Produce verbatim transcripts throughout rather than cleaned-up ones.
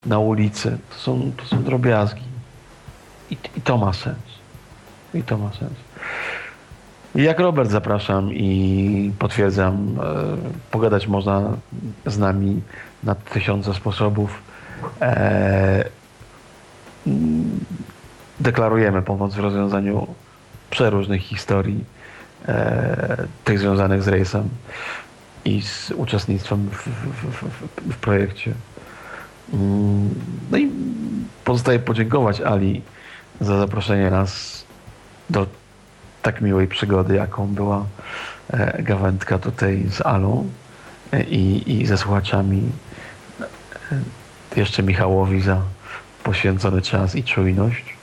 na ulicy. To są, to są drobiazgi. I, I to ma sens. I to ma sens. I jak Robert zapraszam i potwierdzam, e, pogadać można z nami na tysiące sposobów. E, deklarujemy pomoc w rozwiązaniu przeróżnych historii, e, tych związanych z rejsem i z uczestnictwem w, w, w, w projekcie. No i pozostaje podziękować Ali za zaproszenie nas do tak miłej przygody, jaką była gawędka tutaj z Alą i, i ze słuchaczami. Jeszcze Michałowi za poświęcony czas i czujność.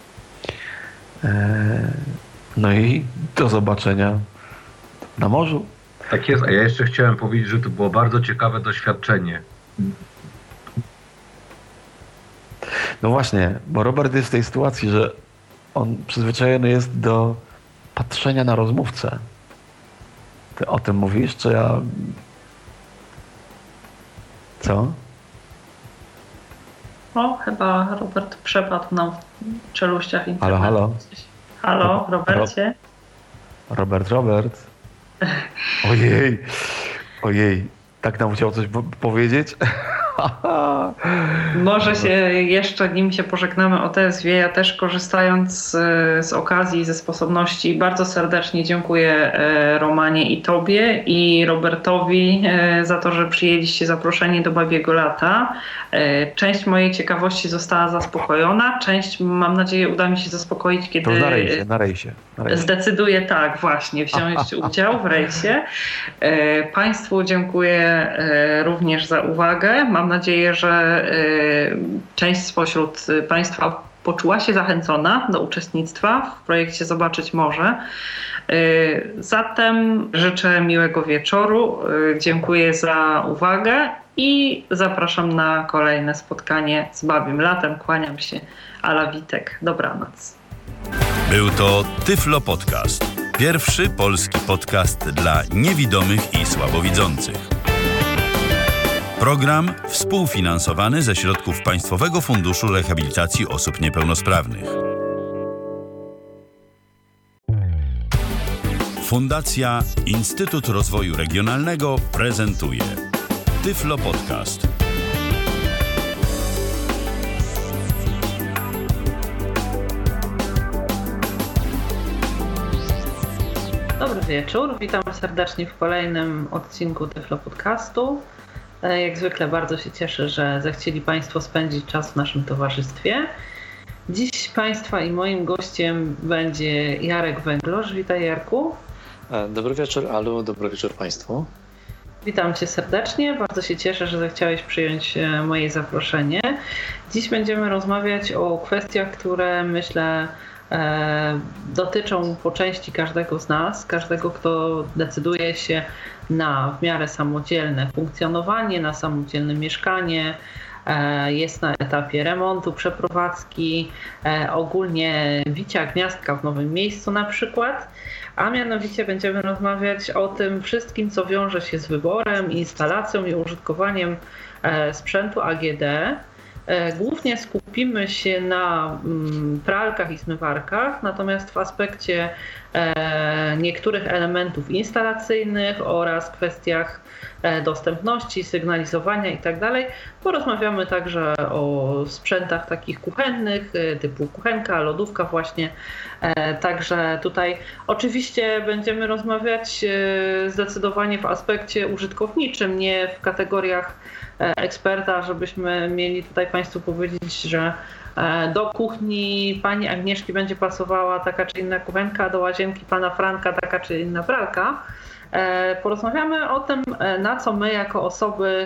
No i do zobaczenia na morzu. Tak jest, a ja jeszcze chciałem powiedzieć, że to było bardzo ciekawe doświadczenie. No właśnie, bo Robert jest w tej sytuacji, że on przyzwyczajony jest do patrzenia na rozmówcę. Ty o tym mówisz, czy ja... Co? O, chyba Robert przepadł nam w czeluściach internetu. Halo, halo. Halo, Robercie. Robert, Robert. Ojej, ojej. Tak nam chciał coś powiedzieć? Może się jeszcze, nim się pożegnamy, odezwie. Ja też, korzystając z, z okazji, ze sposobności, bardzo serdecznie dziękuję Romanie i Tobie i Robertowi za to, że przyjęliście zaproszenie do Babiego Lata. Część mojej ciekawości została zaspokojona, część, mam nadzieję, uda mi się zaspokoić, kiedy... To na rejsie, na rejsie. Na rejsie. Zdecyduję tak, właśnie, wziąć udział w rejsie. Państwu dziękuję również za uwagę. Mam nadzieję, że część spośród Państwa poczuła się zachęcona do uczestnictwa w projekcie Zobaczyć Morze. Zatem życzę miłego wieczoru, dziękuję za uwagę i zapraszam na kolejne spotkanie z Babim Latem. Kłaniam się, Ala Witek. Dobranoc. Był to Tyflo Podcast. Pierwszy polski podcast dla niewidomych i słabowidzących. Program współfinansowany ze środków Państwowego Funduszu Rehabilitacji Osób Niepełnosprawnych. Fundacja Instytut Rozwoju Regionalnego prezentuje Tyflo Podcast. Dobry wieczór, witam serdecznie w kolejnym odcinku Tyflo Podcastu. Jak zwykle bardzo się cieszę, że zechcieli Państwo spędzić czas w naszym towarzystwie. Dziś Państwa i moim gościem będzie Jarek Węglosz. Witaj, Jarku. Dobry wieczór, Alu, dobry wieczór Państwu. Witam Cię serdecznie, bardzo się cieszę, że zechciałeś przyjąć moje zaproszenie. Dziś będziemy rozmawiać o kwestiach, które myślę e, dotyczą po części każdego z nas, każdego, kto decyduje się na w miarę samodzielne funkcjonowanie, na samodzielne mieszkanie, e, jest na etapie remontu, przeprowadzki, e, ogólnie bicia gniazdka w nowym miejscu na przykład. A mianowicie będziemy rozmawiać o tym wszystkim, co wiąże się z wyborem, instalacją i użytkowaniem sprzętu A G D. Głównie skupimy się na pralkach i zmywarkach, natomiast w aspekcie niektórych elementów instalacyjnych oraz kwestiach dostępności, sygnalizowania itd. Porozmawiamy także o sprzętach takich kuchennych, typu kuchenka, lodówka właśnie. Także tutaj oczywiście będziemy rozmawiać zdecydowanie w aspekcie użytkowniczym, nie w kategoriach eksperta, żebyśmy mieli tutaj Państwu powiedzieć, że do kuchni pani Agnieszki będzie pasowała taka czy inna kuchenka, a do łazienki pana Franka taka czy inna pralka. Porozmawiamy o tym, na co my jako osoby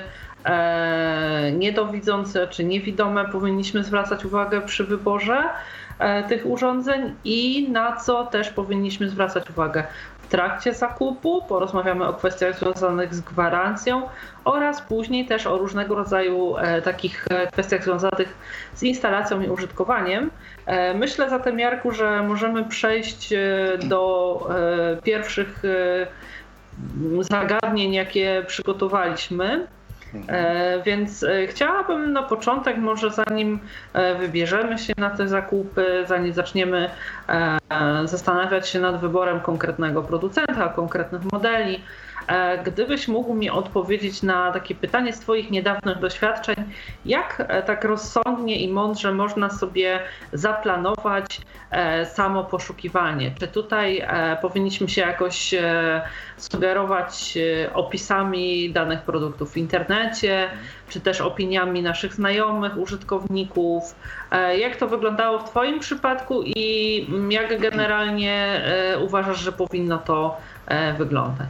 niedowidzące czy niewidome powinniśmy zwracać uwagę przy wyborze tych urządzeń i na co też powinniśmy zwracać uwagę w trakcie zakupu. Porozmawiamy o kwestiach związanych z gwarancją oraz później też o różnego rodzaju takich kwestiach związanych z instalacją i użytkowaniem. Myślę zatem, Jarku, że możemy przejść do pierwszych zagadnień, jakie przygotowaliśmy. E, więc e, chciałabym na początek, może zanim e, wybierzemy się na te zakupy, zanim zaczniemy e, zastanawiać się nad wyborem konkretnego producenta, konkretnych modeli, e, gdybyś mógł mi odpowiedzieć na takie pytanie z Twoich niedawnych doświadczeń, jak e, tak rozsądnie i mądrze można sobie zaplanować e, samo poszukiwanie? Czy tutaj e, powinniśmy się jakoś e, sugerować e, opisami danych produktów w internecie, czy też opiniami naszych znajomych, użytkowników? E, jak to wyglądało w Twoim przypadku i jak generalnie e, uważasz, że powinno to e, wyglądać?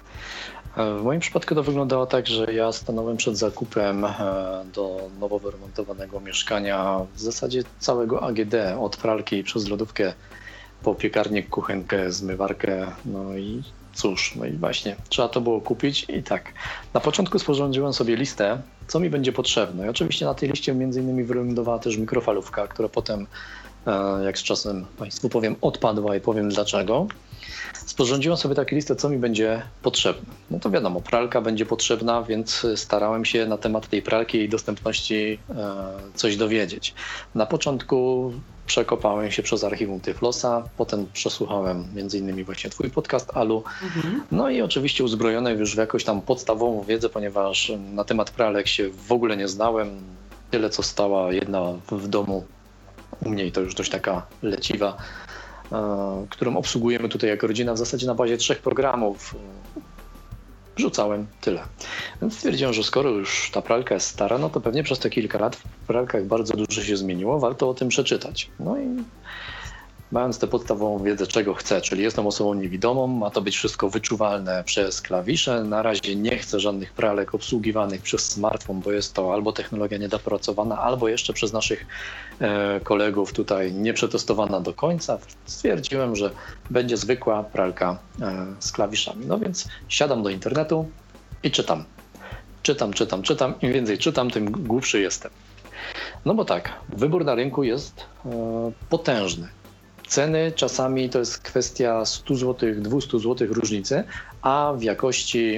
W moim przypadku to wyglądało tak, że ja stanąłem przed zakupem do nowo wyremontowanego mieszkania w zasadzie całego A G D, od pralki przez lodówkę po piekarnik, kuchenkę, zmywarkę, no i cóż, no i właśnie trzeba to było kupić i tak. Na początku sporządziłem sobie listę, co mi będzie potrzebne i oczywiście na tej liście między innymi wylądowała też mikrofalówka, która potem, jak z czasem Państwu powiem, odpadła i powiem dlaczego. Sporządziłem sobie taką listę, co mi będzie potrzebne. No to wiadomo, pralka będzie potrzebna, więc starałem się na temat tej pralki i jej dostępności coś dowiedzieć. Na początku przekopałem się przez archiwum Tyflosa, potem przesłuchałem między innymi właśnie Twój podcast, Alu. Mhm. No i oczywiście uzbrojony już w jakąś tam podstawową wiedzę, ponieważ na temat pralek się w ogóle nie znałem. Tyle, co stała jedna w domu u mnie i to już dość taka leciwa, którą obsługujemy tutaj jako rodzina w zasadzie na bazie trzech programów. Wrzucałem tyle. Więc stwierdziłem, że skoro już ta pralka jest stara, no to pewnie przez te kilka lat w pralkach bardzo dużo się zmieniło, warto o tym przeczytać. No i mając tę podstawową wiedzę, czego chcę, czyli jestem osobą niewidomą, ma to być wszystko wyczuwalne przez klawisze. Na razie nie chcę żadnych pralek obsługiwanych przez smartfon, bo jest to albo technologia niedopracowana, albo jeszcze przez naszych e, kolegów tutaj nie przetestowana do końca. Stwierdziłem, że będzie zwykła pralka e, z klawiszami. No więc siadam do internetu i czytam. Czytam, czytam, czytam. Im więcej czytam, tym głupszy jestem. No bo tak, wybór na rynku jest e, potężny. Ceny czasami to jest kwestia stu złotych, dwustu złotych różnicy, a w jakości,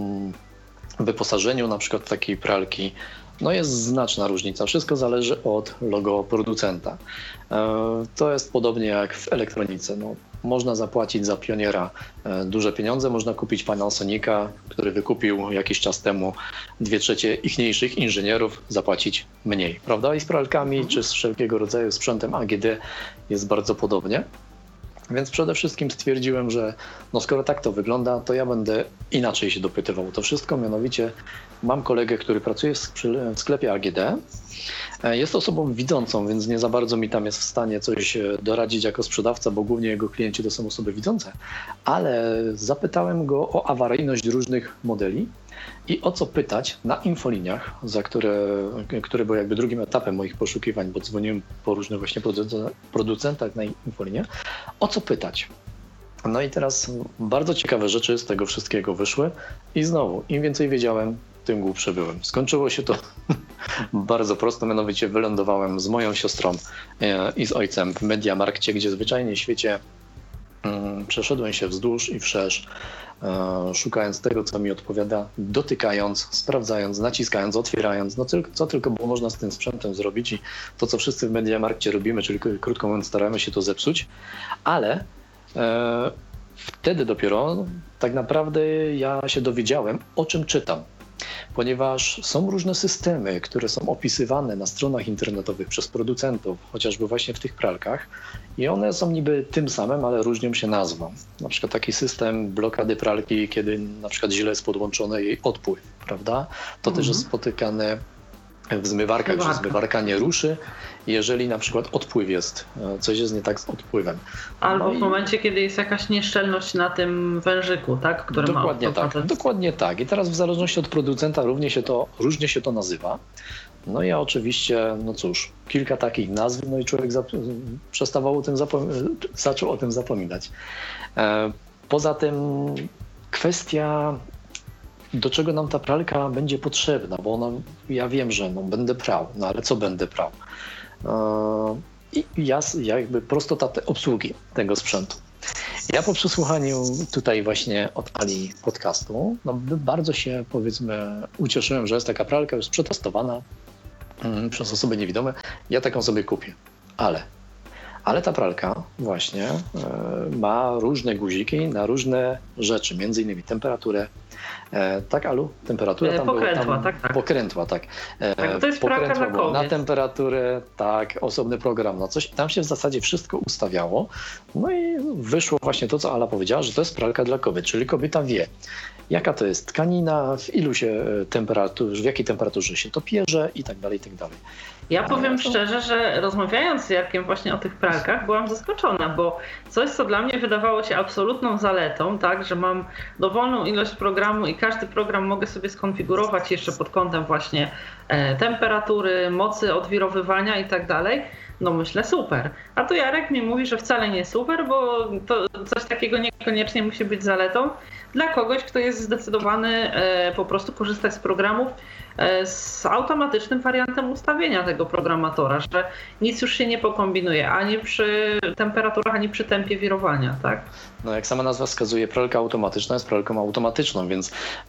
w wyposażeniu na przykład takiej pralki no jest znaczna różnica. Wszystko zależy od logo producenta. To jest podobnie jak w elektronice. No, można zapłacić za Pioniera duże pieniądze, można kupić Panasonica, który wykupił jakiś czas temu dwie trzecie ichniejszych inżynierów, zapłacić mniej, prawda? I z pralkami mhm. czy z wszelkiego rodzaju sprzętem A G D jest bardzo podobnie. Więc przede wszystkim stwierdziłem, że no skoro tak to wygląda, to ja będę inaczej się dopytywał o to wszystko. Mianowicie mam kolegę, który pracuje w sklepie A G D. Jest osobą widzącą, więc nie za bardzo mi tam jest w stanie coś doradzić jako sprzedawca, bo głównie jego klienci to są osoby widzące. Ale zapytałem go o awaryjność różnych modeli i o co pytać na infoliniach, za które, które były jakby drugim etapem moich poszukiwań, bo dzwoniłem po różnych właśnie producentach na infolinie, o co pytać. No i teraz bardzo ciekawe rzeczy z tego wszystkiego wyszły i znowu, im więcej wiedziałem, tym głupszy byłem. Skończyło się to bardzo prosto, mianowicie wylądowałem z moją siostrą i z ojcem w Mediamarkcie, gdzie zwyczajnie w świecie przeszedłem się wzdłuż i wszerz, szukając tego, co mi odpowiada, dotykając, sprawdzając, naciskając, otwierając, no co tylko było można z tym sprzętem zrobić i to, co wszyscy w Mediamarkcie robimy, czyli krótko mówiąc staramy się to zepsuć, ale e, wtedy dopiero tak naprawdę ja się dowiedziałem, o czym czytam. Ponieważ są różne systemy, które są opisywane na stronach internetowych przez producentów, chociażby właśnie w tych pralkach i one są niby tym samym, ale różnią się nazwą. Na przykład taki system blokady pralki, kiedy na przykład źle jest podłączony jej odpływ, prawda? To mhm. też jest spotykane w zmywarkach, że zmywarka nie ruszy, jeżeli na przykład odpływ jest, coś jest nie tak z odpływem. Albo no w momencie, i... kiedy jest jakaś nieszczelność na tym wężyku, tak? Który dokładnie ma tak, dokładnie tak. I teraz w zależności od producenta różnie się to, różnie się to nazywa. No i ja oczywiście, no cóż, kilka takich nazw, no i człowiek zap... przestawał o tym zapom- zaczął o tym zapominać. E, poza tym kwestia, do czego nam ta pralka będzie potrzebna, bo ona, ja wiem, że no, będę prał, no ale co będę prał? I ja, jakby prostota te obsługi tego sprzętu. Ja po przesłuchaniu tutaj właśnie od Ali podcastu, no bardzo się powiedzmy ucieszyłem, że jest taka pralka już przetestowana mm, przez osoby niewidome. Ja taką sobie kupię, ale Ale ta pralka właśnie e, ma różne guziki na różne rzeczy, między innymi temperaturę. E, tak, Alu? Temperatura tam pokrętła, była, tam tak, tak. Pokrętła, tak. E, tak to jest pralka dla kobiet. Na temperaturę, tak, osobny program na coś. Tam się w zasadzie wszystko ustawiało. No i wyszło właśnie to, co Ala powiedziała, że to jest pralka dla kobiet, czyli kobieta wie, jaka to jest tkanina, w ilu się temperaturze, w jakiej temperaturze się to pierze i tak dalej, i tak dalej. Ja powiem szczerze, że rozmawiając z Jarkiem właśnie o tych pralkach, byłam zaskoczona, bo coś, co dla mnie wydawało się absolutną zaletą, tak, że mam dowolną ilość programu i każdy program mogę sobie skonfigurować jeszcze pod kątem właśnie e, temperatury, mocy odwirowywania i tak dalej, no myślę super. A tu Jarek mi mówi, że wcale nie super, bo to coś takiego niekoniecznie musi być zaletą dla kogoś, kto jest zdecydowany e, po prostu korzystać z programów z automatycznym wariantem ustawienia tego programatora, że nic już się nie pokombinuje ani przy temperaturach, ani przy tempie wirowania, tak? No jak sama nazwa wskazuje, pralka automatyczna jest pralką automatyczną, więc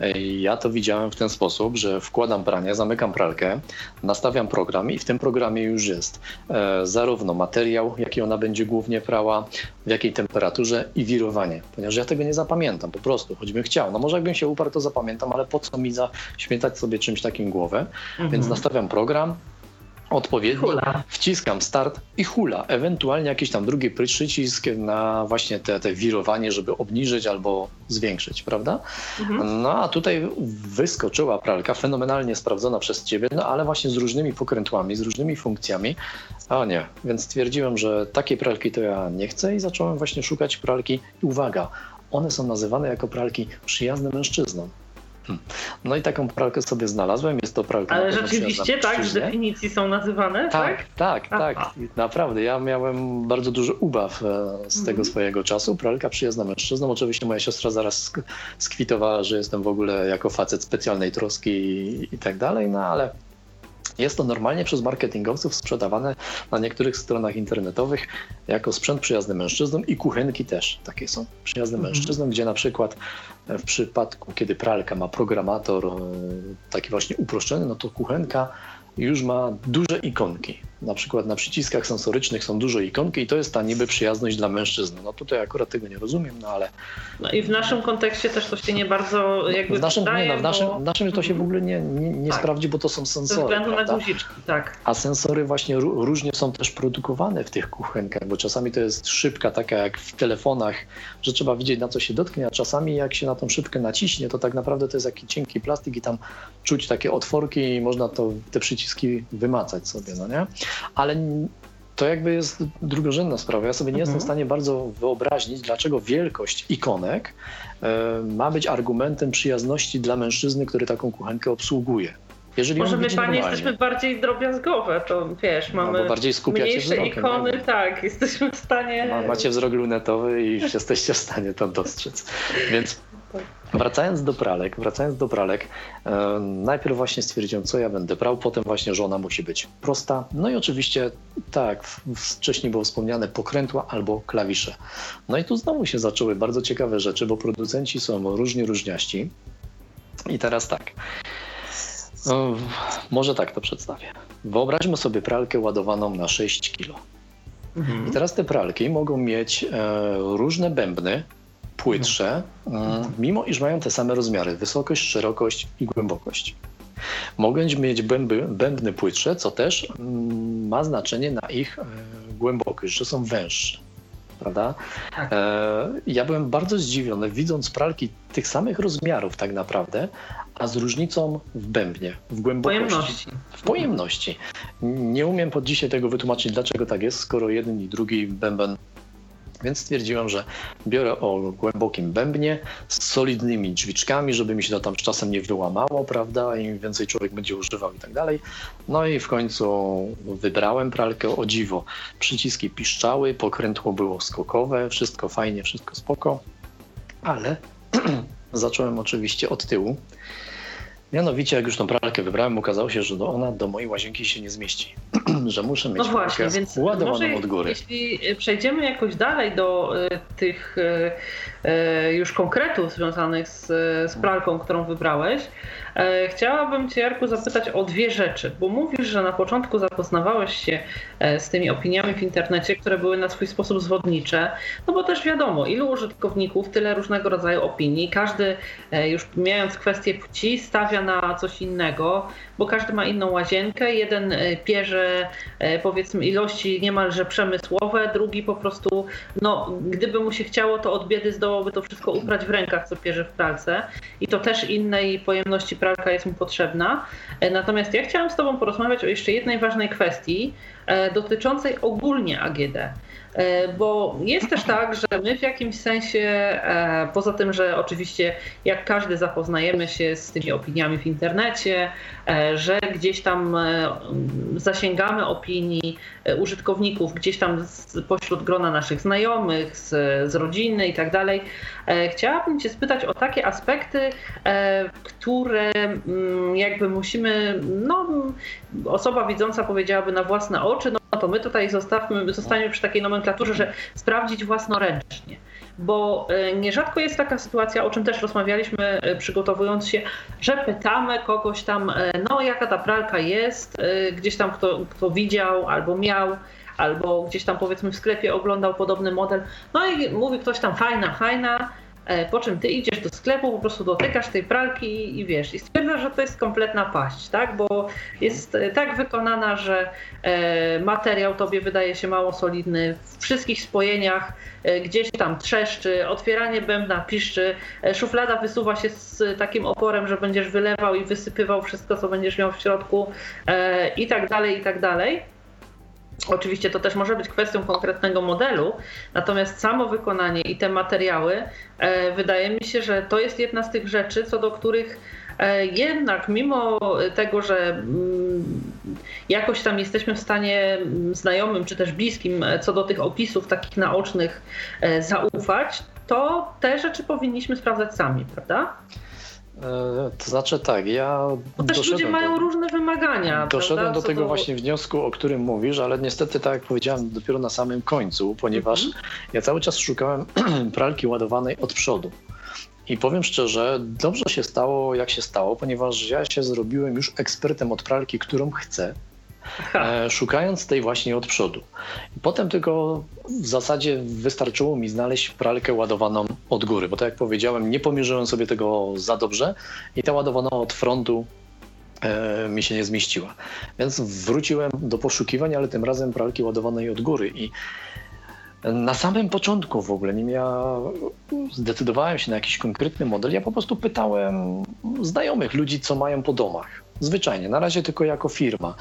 ja to widziałem w ten sposób, że wkładam pranie, zamykam pralkę, nastawiam program i w tym programie już jest e, zarówno materiał, jaki ona będzie głównie prała, w jakiej temperaturze i wirowanie, ponieważ ja tego nie zapamiętam po prostu, choćbym chciał. No może jakbym się uparł, to zapamiętam, ale po co mi zaśmiecać sobie czymś takim głowę, mhm. Więc nastawiam program, odpowiednio hula. Wciskam start i hula, ewentualnie jakiś tam drugi przycisk na właśnie te, te wirowanie, żeby obniżyć albo zwiększyć, prawda? Mhm. No a tutaj wyskoczyła pralka, fenomenalnie sprawdzona przez ciebie, no ale właśnie z różnymi pokrętłami, z różnymi funkcjami, a nie, więc stwierdziłem, że takiej pralki to ja nie chcę i zacząłem właśnie szukać pralki i uwaga, one są nazywane jako pralki przyjazne mężczyznom. No i taką pralkę sobie znalazłem, jest to pralka. Ale rzeczywiście tak, z definicji są nazywane, tak? Tak, tak, tak. Naprawdę, ja miałem bardzo dużo ubaw z tego mhm. swojego czasu. Pralka przyjazna mężczyznom. Oczywiście moja siostra zaraz skwitowała, że jestem w ogóle jako facet specjalnej troski i, i tak dalej, no ale jest to normalnie przez marketingowców sprzedawane na niektórych stronach internetowych jako sprzęt przyjazny mężczyznom i kuchenki też takie są przyjazne mhm. mężczyznom, gdzie na przykład w przypadku, kiedy pralka ma programator taki właśnie uproszczony, no to kuchenka już ma duże ikonki. Na przykład na przyciskach sensorycznych są duże ikonki i to jest ta niby przyjazność dla mężczyzn. No tutaj akurat tego nie rozumiem, no ale... No i w naszym kontekście też to się nie bardzo jakby w naszym, wydaje, nie, no, w naszym, bo... w naszym to się w ogóle nie, nie, nie tak. sprawdzi, bo to są sensory. Ze względu prawda? na guziczki, tak. A sensory właśnie różnie są też produkowane w tych kuchenkach, bo czasami to jest szybka taka jak w telefonach, że trzeba widzieć, na co się dotknie, a czasami jak się na tą szybkę naciśnie, to tak naprawdę to jest jakiś cienki plastik i tam czuć takie otworki i można to, te przyciski wymacać sobie, no nie? Ale to jakby jest drugorzędna sprawa. Ja sobie nie mhm. jestem w stanie bardzo wyobrazić, dlaczego wielkość ikonek y, ma być argumentem przyjazności dla mężczyzny, który taką kuchenkę obsługuje. Jeżeli Może my, panie, jesteśmy bardziej drobiazgowe, to wiesz, mamy no, bardziej mniejsze ikony, tak, tak, jesteśmy w stanie... Ma, macie wzrok lunetowy i już jesteście w stanie to dostrzec. Więc wracając do pralek, wracając do pralek, e, najpierw właśnie stwierdziłem, co ja będę brał, potem właśnie, że ona musi być prosta, no i oczywiście, tak, wcześniej było wspomniane, pokrętła albo klawisze. No i tu znowu się zaczęły bardzo ciekawe rzeczy, bo producenci są różni różniaści. I teraz tak, no, może tak to przedstawię. Wyobraźmy sobie pralkę ładowaną na sześć kilo. Mhm. I teraz te pralki mogą mieć e, różne bębny, płytsze, mhm. mimo iż mają te same rozmiary, wysokość, szerokość i głębokość. Mogą mieć bęby, bębny płytsze, co też mm, ma znaczenie na ich e, głębokość, że są węższe. Prawda? Tak. E, ja byłem bardzo zdziwiony, widząc pralki tych samych rozmiarów tak naprawdę, a z różnicą w bębnie, w głębokości, pojemności. w pojemności. Nie umiem pod dzisiaj tego wytłumaczyć, dlaczego tak jest, skoro jeden i drugi bęben. Więc stwierdziłem, że biorę o głębokim bębnie z solidnymi drzwiczkami, żeby mi się to tam czasem nie wyłamało, prawda, im więcej człowiek będzie używał i tak dalej. No i w końcu wybrałem pralkę, o dziwo. Przyciski piszczały, pokrętło było skokowe, wszystko fajnie, wszystko spoko, ale zacząłem oczywiście od tyłu. Mianowicie, jak już tą pralkę wybrałem, okazało się, że ona do mojej łazienki się nie zmieści. że muszę mieć no właśnie, więc ładowaną może od góry. Jeśli przejdziemy jakoś dalej do y, tych y, y, już konkretów związanych z, z pralką, którą wybrałeś, y, chciałabym Cię, Jarku, zapytać o dwie rzeczy, bo mówisz, że na początku zapoznawałeś się y, z tymi opiniami w internecie, które były na swój sposób zwodnicze, no bo też wiadomo, ilu użytkowników, tyle różnego rodzaju opinii, każdy y, już mijając kwestię płci stawia na coś innego, bo każdy ma inną łazienkę, jeden y, pierze y, powiedzmy ilości niemalże przemysłowe, drugi po prostu, no gdyby mu się chciało, to od biedy zdołałby to wszystko uprać w rękach, co pierze w pralce i to też innej pojemności pralka jest mu potrzebna. Natomiast ja chciałam z Tobą porozmawiać o jeszcze jednej ważnej kwestii dotyczącej ogólnie A G D. Bo jest też tak, że my w jakimś sensie, poza tym, że oczywiście jak każdy zapoznajemy się z tymi opiniami w internecie, że gdzieś tam zasięgamy opinii użytkowników, gdzieś tam pośród grona naszych znajomych, z, z rodziny i tak dalej, chciałabym Cię spytać o takie aspekty, które jakby musimy, no osoba widząca powiedziałaby na własne oczy, no to my tutaj zostawmy, zostaniemy przy takiej nomenklaturze, że sprawdzić własnoręcznie. Bo nierzadko jest taka sytuacja, o czym też rozmawialiśmy przygotowując się, że pytamy kogoś tam, no jaka ta pralka jest, gdzieś tam kto, kto widział albo miał, albo gdzieś tam powiedzmy w sklepie oglądał podobny model, no i mówi ktoś tam fajna, fajna, po czym ty idziesz do sklepu, po prostu dotykasz tej pralki i wiesz, i stwierdzasz, że to jest kompletna paść, tak? Bo jest tak wykonana, że materiał tobie wydaje się mało solidny, w wszystkich spojeniach gdzieś tam trzeszczy, otwieranie bębna piszczy, szuflada wysuwa się z takim oporem, że będziesz wylewał i wysypywał wszystko, co będziesz miał w środku i tak dalej, i tak dalej. Oczywiście to też może być kwestią konkretnego modelu, natomiast samo wykonanie i te materiały, e, wydaje mi się, że to jest jedna z tych rzeczy, co do których e, jednak mimo tego, że mm, jakoś tam jesteśmy w stanie znajomym czy też bliskim co do tych opisów takich naocznych e, zaufać, to te rzeczy powinniśmy sprawdzać sami, prawda? To znaczy tak, ja Bo też ludzie mają do, różne wymagania. Doszedłem prawda? do tego do... właśnie wniosku, o którym mówisz, ale niestety tak jak powiedziałem dopiero na samym końcu, ponieważ mm-hmm. ja cały czas szukałem pralki ładowanej od przodu. I powiem szczerze, dobrze się stało jak się stało, ponieważ ja się zrobiłem już ekspertem od pralki, którą chcę. E, szukając tej właśnie od przodu. I potem tylko w zasadzie wystarczyło mi znaleźć pralkę ładowaną od góry, bo tak jak powiedziałem, nie pomierzyłem sobie tego za dobrze i ta ładowana od frontu e, mi się nie zmieściła. Więc wróciłem do poszukiwań, ale tym razem pralki ładowanej od góry i na samym początku w ogóle, nim ja zdecydowałem się na jakiś konkretny model, ja po prostu pytałem znajomych ludzi, co mają po domach. Zwyczajnie, na razie tylko jako firma.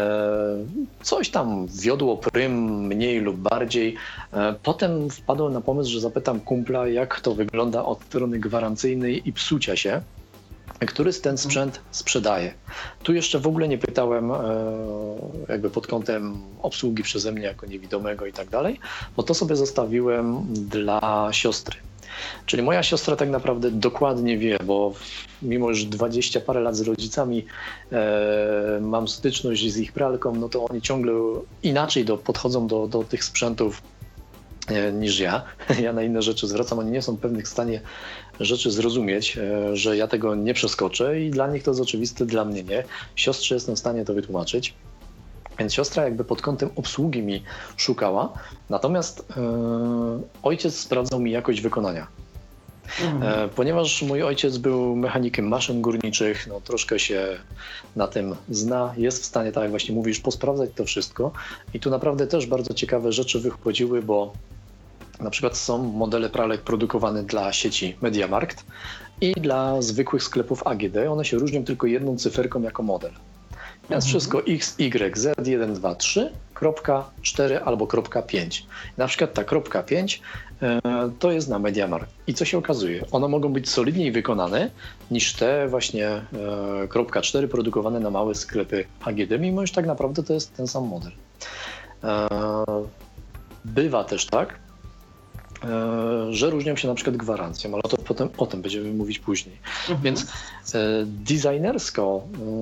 Coś tam wiodło prym, mniej lub bardziej. Potem wpadłem na pomysł, że zapytam kumpla, jak to wygląda od strony gwarancyjnej i psucia się, który ten sprzęt sprzedaje. Tu jeszcze w ogóle nie pytałem jakby pod kątem obsługi przeze mnie jako niewidomego i tak dalej, bo to sobie zostawiłem dla siostry. Czyli moja siostra tak naprawdę dokładnie wie, bo mimo już dwadzieścia parę lat z rodzicami e, mam styczność z ich pralką, no to oni ciągle inaczej do, podchodzą do, do tych sprzętów e, niż ja. Ja na inne rzeczy zwracam, oni nie są pewnych w stanie rzeczy zrozumieć, e, że ja tego nie przeskoczę i dla nich to jest oczywiste, dla mnie nie. Siostrze jestem w stanie to wytłumaczyć. Więc siostra jakby pod kątem obsługi mi szukała, natomiast e, ojciec sprawdzał mi jakość wykonania. Mhm. E, ponieważ mój ojciec był mechanikiem maszyn górniczych, no troszkę się na tym zna, jest w stanie, tak jak właśnie mówisz, posprawdzać to wszystko. I tu naprawdę też bardzo ciekawe rzeczy wychodziły, bo na przykład są modele pralek produkowane dla sieci MediaMarkt i dla zwykłych sklepów A G D. One się różnią tylko jedną cyferką jako model. Więc mhm. wszystko X, Y, Z, jeden, dwa, trzy, kropka cztery albo kropka pięć. Na przykład ta kropka pięć e, to jest na MediaMarkt. I co się okazuje? One mogą być solidniej wykonane niż te właśnie e, kropka cztery produkowane na małe sklepy A G D, mimo że tak naprawdę to jest ten sam model. E, bywa też tak, że różnią się na przykład gwarancją, ale to potem, o tym będziemy mówić później. Mhm. Więc designersko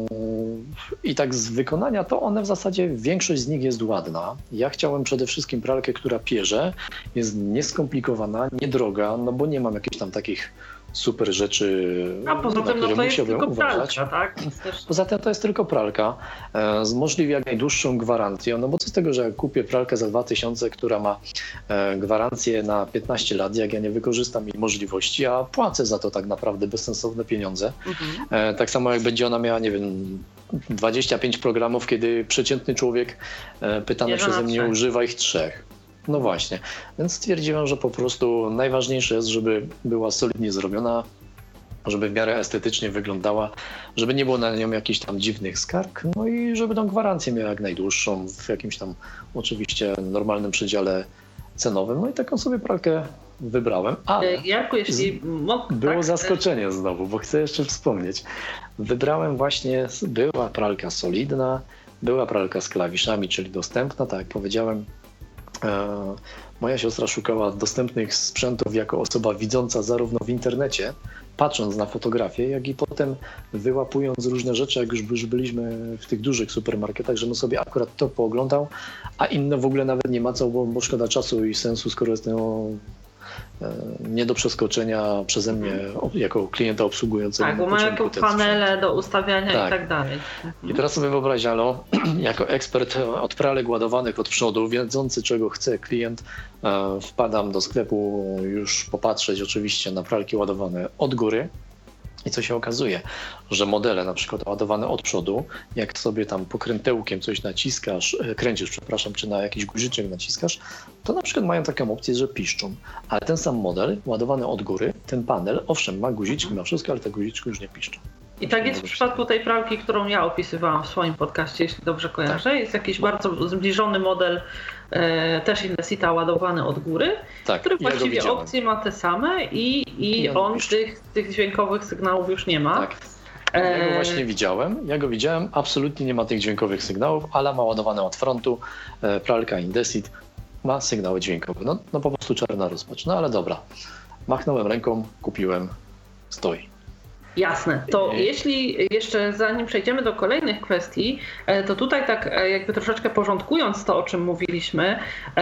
i tak z wykonania to one w zasadzie, większość z nich jest ładna. Ja chciałem przede wszystkim pralkę, która pierze, jest nieskomplikowana, niedroga, no bo nie mam jakichś tam takich super rzeczy, A poza tym no to jest tylko uważać. Pralka, tak? Poza tym to jest tylko pralka z możliwie jak najdłuższą gwarancją, no bo co z tego, że jak kupię pralkę za dwa tysiące, która ma gwarancję na piętnaście lat, jak ja nie wykorzystam jej możliwości, a płacę za to tak naprawdę bezsensowne pieniądze. Mhm. Tak samo jak będzie ona miała, nie wiem, dwadzieścia pięć programów, kiedy przeciętny człowiek pytany przeze mnie używa ich trzech. No właśnie, więc stwierdziłem, że po prostu najważniejsze jest, żeby była solidnie zrobiona, żeby w miarę estetycznie wyglądała, żeby nie było na nią jakichś tam dziwnych skarg, no i żeby tą gwarancję miała jak najdłuższą, w jakimś tam oczywiście normalnym przedziale cenowym. No i taką sobie pralkę wybrałem, ale Jarku, jeśli mógł, było tak, zaskoczenie znowu, bo chcę jeszcze wspomnieć. Wybrałem właśnie, była pralka solidna, była pralka z klawiszami, czyli dostępna, tak jak powiedziałem. Moja siostra szukała dostępnych sprzętów jako osoba widząca zarówno w internecie, patrząc na fotografie, jak i potem wyłapując różne rzeczy, jak już byliśmy w tych dużych supermarketach, żebym sobie akurat to pooglądał, a inne w ogóle nawet nie macał, bo, bo szkoda czasu i sensu, skoro jest to nie do przeskoczenia przeze mnie jako klienta obsługującego. Tak, bo mają panele do ustawiania tak. i tak dalej. I teraz sobie wyobraźano, jako ekspert od pralek ładowanych od przodu, wiedzący czego chce klient, wpadam do sklepu już popatrzeć oczywiście na pralki ładowane od góry. I co się okazuje, że modele na przykład ładowane od przodu, jak sobie tam pokrętełkiem coś naciskasz, kręcisz, przepraszam, czy na jakiś guziczek naciskasz, to na przykład mają taką opcję, że piszczą. Ale ten sam model ładowany od góry, ten panel, owszem, ma guziczki, ma wszystko, ale te guziczki już nie piszczą. I tak jest w przypadku tej pralki, którą ja opisywałam w swoim podcaście, jeśli dobrze kojarzę. Tak. Jest jakiś bardzo zbliżony model, e, też Indesita ładowany od góry, tak, który właściwie ja opcje ma te same i, i ja on tych, tych dźwiękowych sygnałów już nie ma. Tak. Ja go właśnie widziałem, ja go widziałem, absolutnie nie ma tych dźwiękowych sygnałów, ale ma ładowane od frontu, e, pralka Indesit ma sygnały dźwiękowe. No, no po prostu czarna rozpacz, no ale dobra. Machnąłem ręką, kupiłem, stoi. Jasne. To jeśli jeszcze zanim przejdziemy do kolejnych kwestii, to tutaj tak jakby troszeczkę porządkując to, o czym mówiliśmy,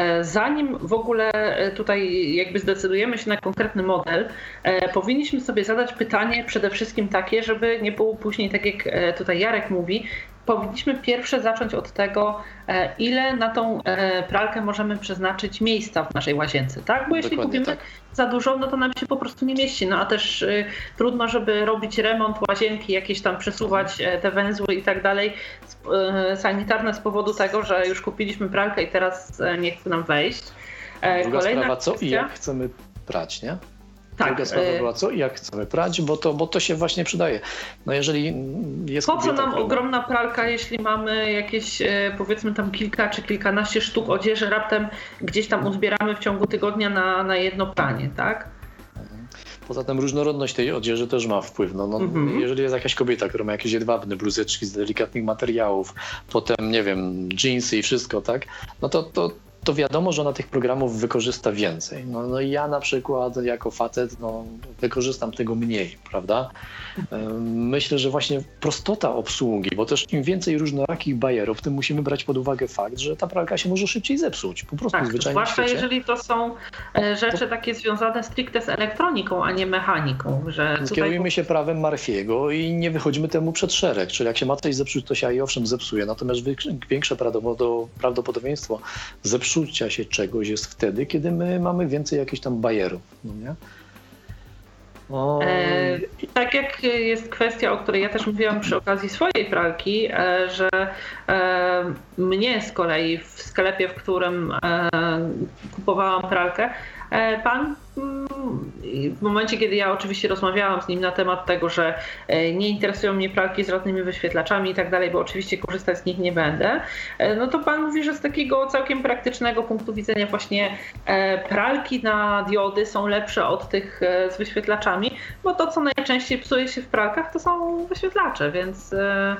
zanim w ogóle tutaj jakby zdecydujemy się na konkretny model, powinniśmy sobie zadać pytanie przede wszystkim takie, żeby nie było później tak jak tutaj Jarek mówi, powinniśmy pierwsze zacząć od tego, ile na tą pralkę możemy przeznaczyć miejsca w naszej łazience, tak? Bo jeśli Dokładnie kupimy tak. za dużo, no to nam się po prostu nie mieści, no a też y, trudno, żeby robić remont łazienki, jakieś tam przesuwać y, te węzły i tak dalej, y, sanitarne z powodu tego, że już kupiliśmy pralkę i teraz y, nie chce nam wejść. E, Druga Kolejna sprawa, kwestia, co i jak chcemy prać, nie? Tak, Druga sprawa była co i jak chcemy prać, bo to, bo to się właśnie przydaje. No jeżeli jest po co nam prawa, ogromna pralka, jeśli mamy jakieś powiedzmy tam kilka czy kilkanaście sztuk odzieży, raptem gdzieś tam uzbieramy w ciągu tygodnia na, na jedno pranie, tak? Poza tym różnorodność tej odzieży też ma wpływ. No, no, mm-hmm. Jeżeli jest jakaś kobieta, która ma jakieś jedwabne bluzeczki z delikatnych materiałów, potem nie wiem, dżinsy i wszystko, tak? No to, to to wiadomo, że ona tych programów wykorzysta więcej. No, no i ja na przykład jako facet no, wykorzystam tego mniej, prawda? Myślę, że właśnie prostota obsługi, bo też im więcej różnorakich bajerów, tym musimy brać pod uwagę fakt, że ta pralka się może szybciej zepsuć. Po prostu tak, zwyczajnie w zwłaszcza świecie. Jeżeli to są rzeczy to... takie związane stricte z elektroniką, a nie mechaniką. Że tutaj... Kierujmy się prawem Murphy'ego i nie wychodzimy temu przed szereg. Czyli jak się ma coś zepsuć, to się i owszem zepsuje. Natomiast większe prawdopodobieństwo zepsucia się czegoś jest wtedy, kiedy my mamy więcej jakichś tam bajerów. No nie? O... E, tak jak jest kwestia, o której ja też mówiłam przy okazji swojej pralki, e, że e, mnie z kolei w sklepie, w którym e, kupowałam pralkę, e, pan w momencie, kiedy ja oczywiście rozmawiałam z nim na temat tego, że nie interesują mnie pralki z żadnymi wyświetlaczami i tak dalej, bo oczywiście korzystać z nich nie będę, no to pan mówi, że z takiego całkiem praktycznego punktu widzenia właśnie pralki na diody są lepsze od tych z wyświetlaczami, bo to, co najczęściej psuje się w pralkach, to są wyświetlacze, więc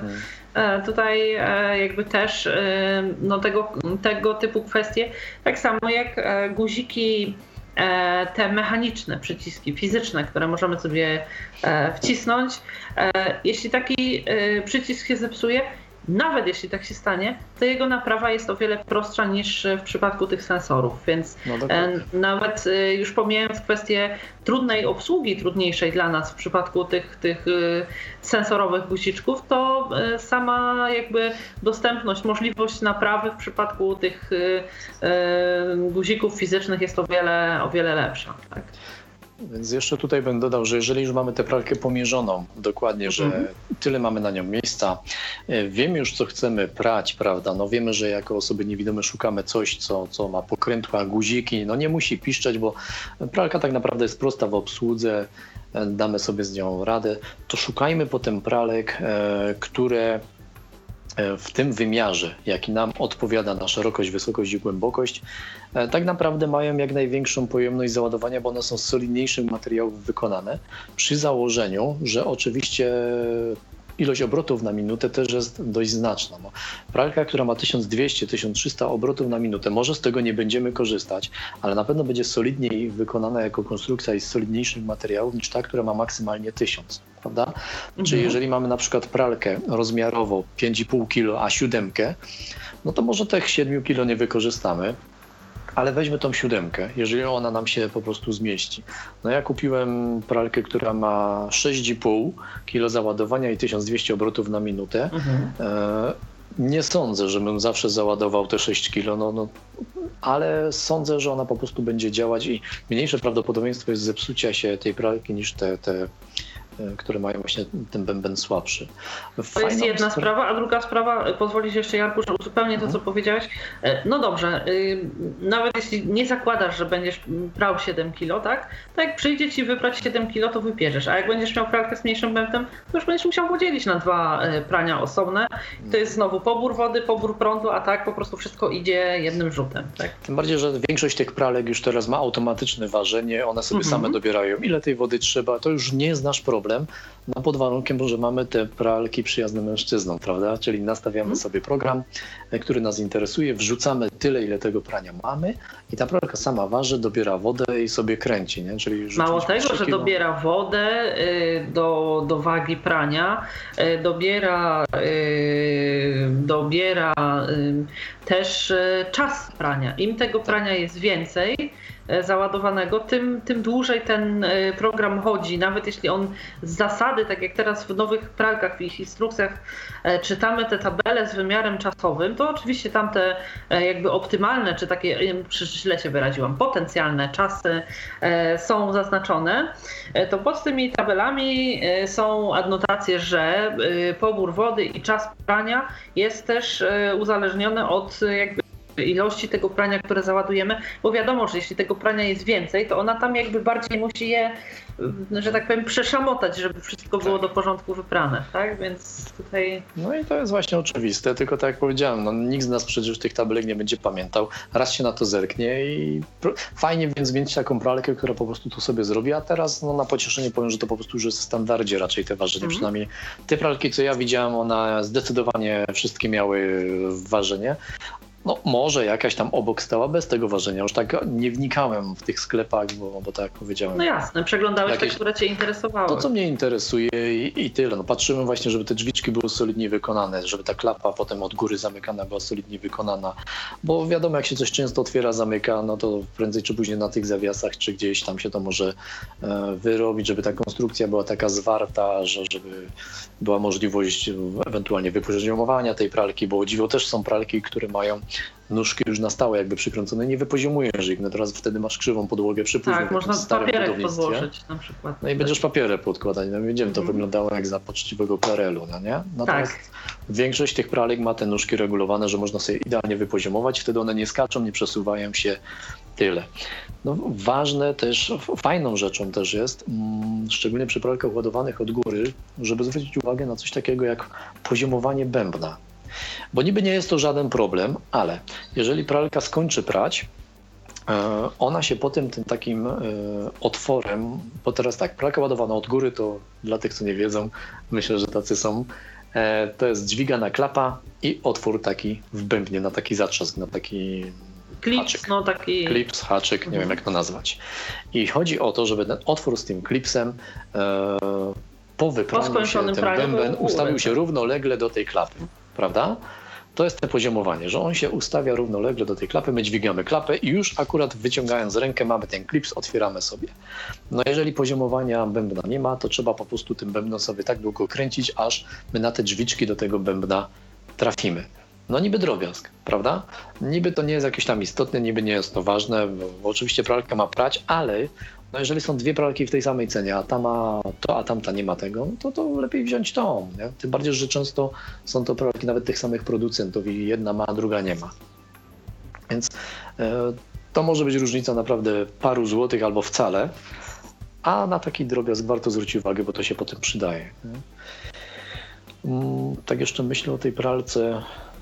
tutaj jakby też no tego, tego typu kwestie, tak samo jak guziki te mechaniczne przyciski, fizyczne, które możemy sobie wcisnąć. Jeśli taki przycisk się zepsuje, nawet jeśli tak się stanie, to jego naprawa jest o wiele prostsza niż w przypadku tych sensorów, więc no nawet już pomijając kwestię trudnej obsługi, trudniejszej dla nas w przypadku tych, tych sensorowych guziczków, to sama jakby dostępność, możliwość naprawy w przypadku tych guzików fizycznych jest o wiele, o wiele lepsza. Tak? Więc jeszcze tutaj bym dodał, że jeżeli już mamy tę pralkę pomierzoną dokładnie, że mhm. tyle mamy na nią miejsca, wiemy już co chcemy prać, prawda, no wiemy, że jako osoby niewidome szukamy coś, co, co ma pokrętła, guziki, no nie musi piszczeć, bo pralka tak naprawdę jest prosta w obsłudze, damy sobie z nią radę, to szukajmy potem pralek, które w tym wymiarze, jaki nam odpowiada na szerokość, wysokość i głębokość, tak naprawdę mają jak największą pojemność załadowania, bo one są z solidniejszych materiałów wykonane, przy założeniu, że oczywiście ilość obrotów na minutę też jest dość znaczna. No, pralka, która ma tysiąc dwieście do tysiąc trzysta obrotów na minutę, może z tego nie będziemy korzystać, ale na pewno będzie solidniej wykonana jako konstrukcja i z solidniejszych materiałów niż ta, która ma maksymalnie tysiąc. Prawda? Mhm. Czyli jeżeli mamy na przykład pralkę rozmiarowo pięć i pół kilo, a siódemkę, no to może tych siedmiu kilo nie wykorzystamy, ale weźmy tą siódemkę, jeżeli ona nam się po prostu zmieści. No ja kupiłem pralkę, która ma sześć i pół kilo załadowania i tysiąc dwieście obrotów na minutę. Mhm. E, nie sądzę, żebym zawsze załadował te sześć kilo, no, no, ale sądzę, że ona po prostu będzie działać i mniejsze prawdopodobieństwo jest zepsucia się tej pralki niż te, te które mają właśnie ten bęben słabszy. Fajną to jest jedna spra- sprawa, a druga sprawa, pozwolisz jeszcze Jarku, że uzupełnię to, co powiedziałeś. No dobrze, nawet jeśli nie zakładasz, że będziesz brał siedem kilo, tak? To jak przyjdzie ci wybrać siedem kilo, to wypierzesz, a jak będziesz miał pralkę z mniejszym bębnem, to już będziesz musiał podzielić na dwa prania osobne. To jest znowu pobór wody, pobór prądu, a tak po prostu wszystko idzie jednym rzutem. Tak? Tym bardziej, że większość tych pralek już teraz ma automatyczne ważenie, one sobie mhm. same dobierają, ile tej wody trzeba, to już nie jest nasz problem. No pod warunkiem, że mamy te pralki przyjazne mężczyznom, prawda? Czyli nastawiamy hmm. sobie program, który nas interesuje, wrzucamy tyle, ile tego prania mamy i ta pralka sama waży, dobiera wodę i sobie kręci, nie? Czyli mało tego, że dobiera wodę do, do wagi prania, dobiera, dobiera też czas prania. Im tego prania jest więcej załadowanego, tym, tym dłużej ten program chodzi. Nawet jeśli on z zasady, tak jak teraz w nowych pralkach, w ich instrukcjach czytamy te tabele z wymiarem czasowym, to oczywiście tamte jakby optymalne, czy takie, źle się wyraziłam, potencjalne czasy są zaznaczone, to pod tymi tabelami są adnotacje, że pobór wody i czas prania jest też uzależniony od jakby ilości tego prania, które załadujemy, bo wiadomo, że jeśli tego prania jest więcej, to ona tam jakby bardziej musi je, że tak powiem, przeszamotać, żeby wszystko było do porządku wyprane, tak? Więc tutaj... No i to jest właśnie oczywiste, tylko tak jak powiedziałem, no, nikt z nas przecież tych tabelek nie będzie pamiętał, raz się na to zerknie i fajnie więc mieć taką pralkę, która po prostu to sobie zrobi, a teraz no, na pocieszenie powiem, że to po prostu już jest w standardzie raczej te ważenie, mm. przynajmniej te pralki, co ja widziałem, one zdecydowanie wszystkie miały ważenie. No może jakaś tam obok stała bez tego ważenia. Już tak nie wnikałem w tych sklepach, bo, bo tak jak powiedziałem. No jasne, przeglądałeś jakieś, te, które cię interesowały. To, co mnie interesuje i, i tyle. No, patrzymy właśnie, żeby te drzwiczki były solidnie wykonane, żeby ta klapa potem od góry zamykana była solidnie wykonana. Bo wiadomo, jak się coś często otwiera, zamyka, no to prędzej czy później na tych zawiasach, czy gdzieś tam się to może e, wyrobić, żeby ta konstrukcja była taka zwarta, że żeby była możliwość ewentualnie wypoziomowania tej pralki, bo o dziwo też są pralki, które mają nóżki już na stałe jakby przykręcone, nie wypoziomujesz ich, no teraz wtedy masz krzywą podłogę przypóźnień. Tak, można papierek podłożyć na przykład. No i będziesz papierek podkładać, no widzimy, to mm. wyglądało jak za poczciwego P R L-u, no nie? Natomiast tak. Większość tych pralek ma te nóżki regulowane, że można sobie idealnie wypoziomować, wtedy one nie skaczą, nie przesuwają się, tyle. No ważne też, fajną rzeczą też jest, mm, szczególnie przy pralkach ładowanych od góry, żeby zwrócić uwagę na coś takiego jak poziomowanie bębna. Bo niby nie jest to żaden problem, ale jeżeli pralka skończy prać, ona się potem tym takim otworem, bo teraz tak, pralka ładowana od góry, to dla tych, co nie wiedzą, myślę, że tacy są, to jest dźwigana klapa i otwór taki w bębnie, na taki zatrzask, na taki klips, haczyk. no taki... Klips, haczyk, nie mhm. wiem jak to nazwać. I chodzi o to, żeby ten otwór z tym klipsem e, po wypraniu się ten bęben ustawił się równolegle do tej klapy, prawda? To jest to poziomowanie, że on się ustawia równolegle do tej klapy, my dźwigamy klapę i już akurat wyciągając rękę mamy ten klips, otwieramy sobie. No jeżeli poziomowania bębna nie ma, to trzeba po prostu tym bębnem sobie tak długo kręcić, aż my na te drzwiczki do tego bębna trafimy. No niby drobiazg, prawda? Niby to nie jest jakieś tam istotne, niby nie jest to ważne, bo oczywiście pralka ma prać, ale no jeżeli są dwie pralki w tej samej cenie, a ta ma to, a tamta nie ma tego, to, to lepiej wziąć tą. Nie? Tym bardziej, że często są to pralki nawet tych samych producentów i jedna ma, a druga nie ma. Więc e, to może być różnica naprawdę paru złotych albo wcale, a na taki drobiazg warto zwrócić uwagę, bo to się potem przydaje. Nie? Mm, tak jeszcze myślę o tej pralce.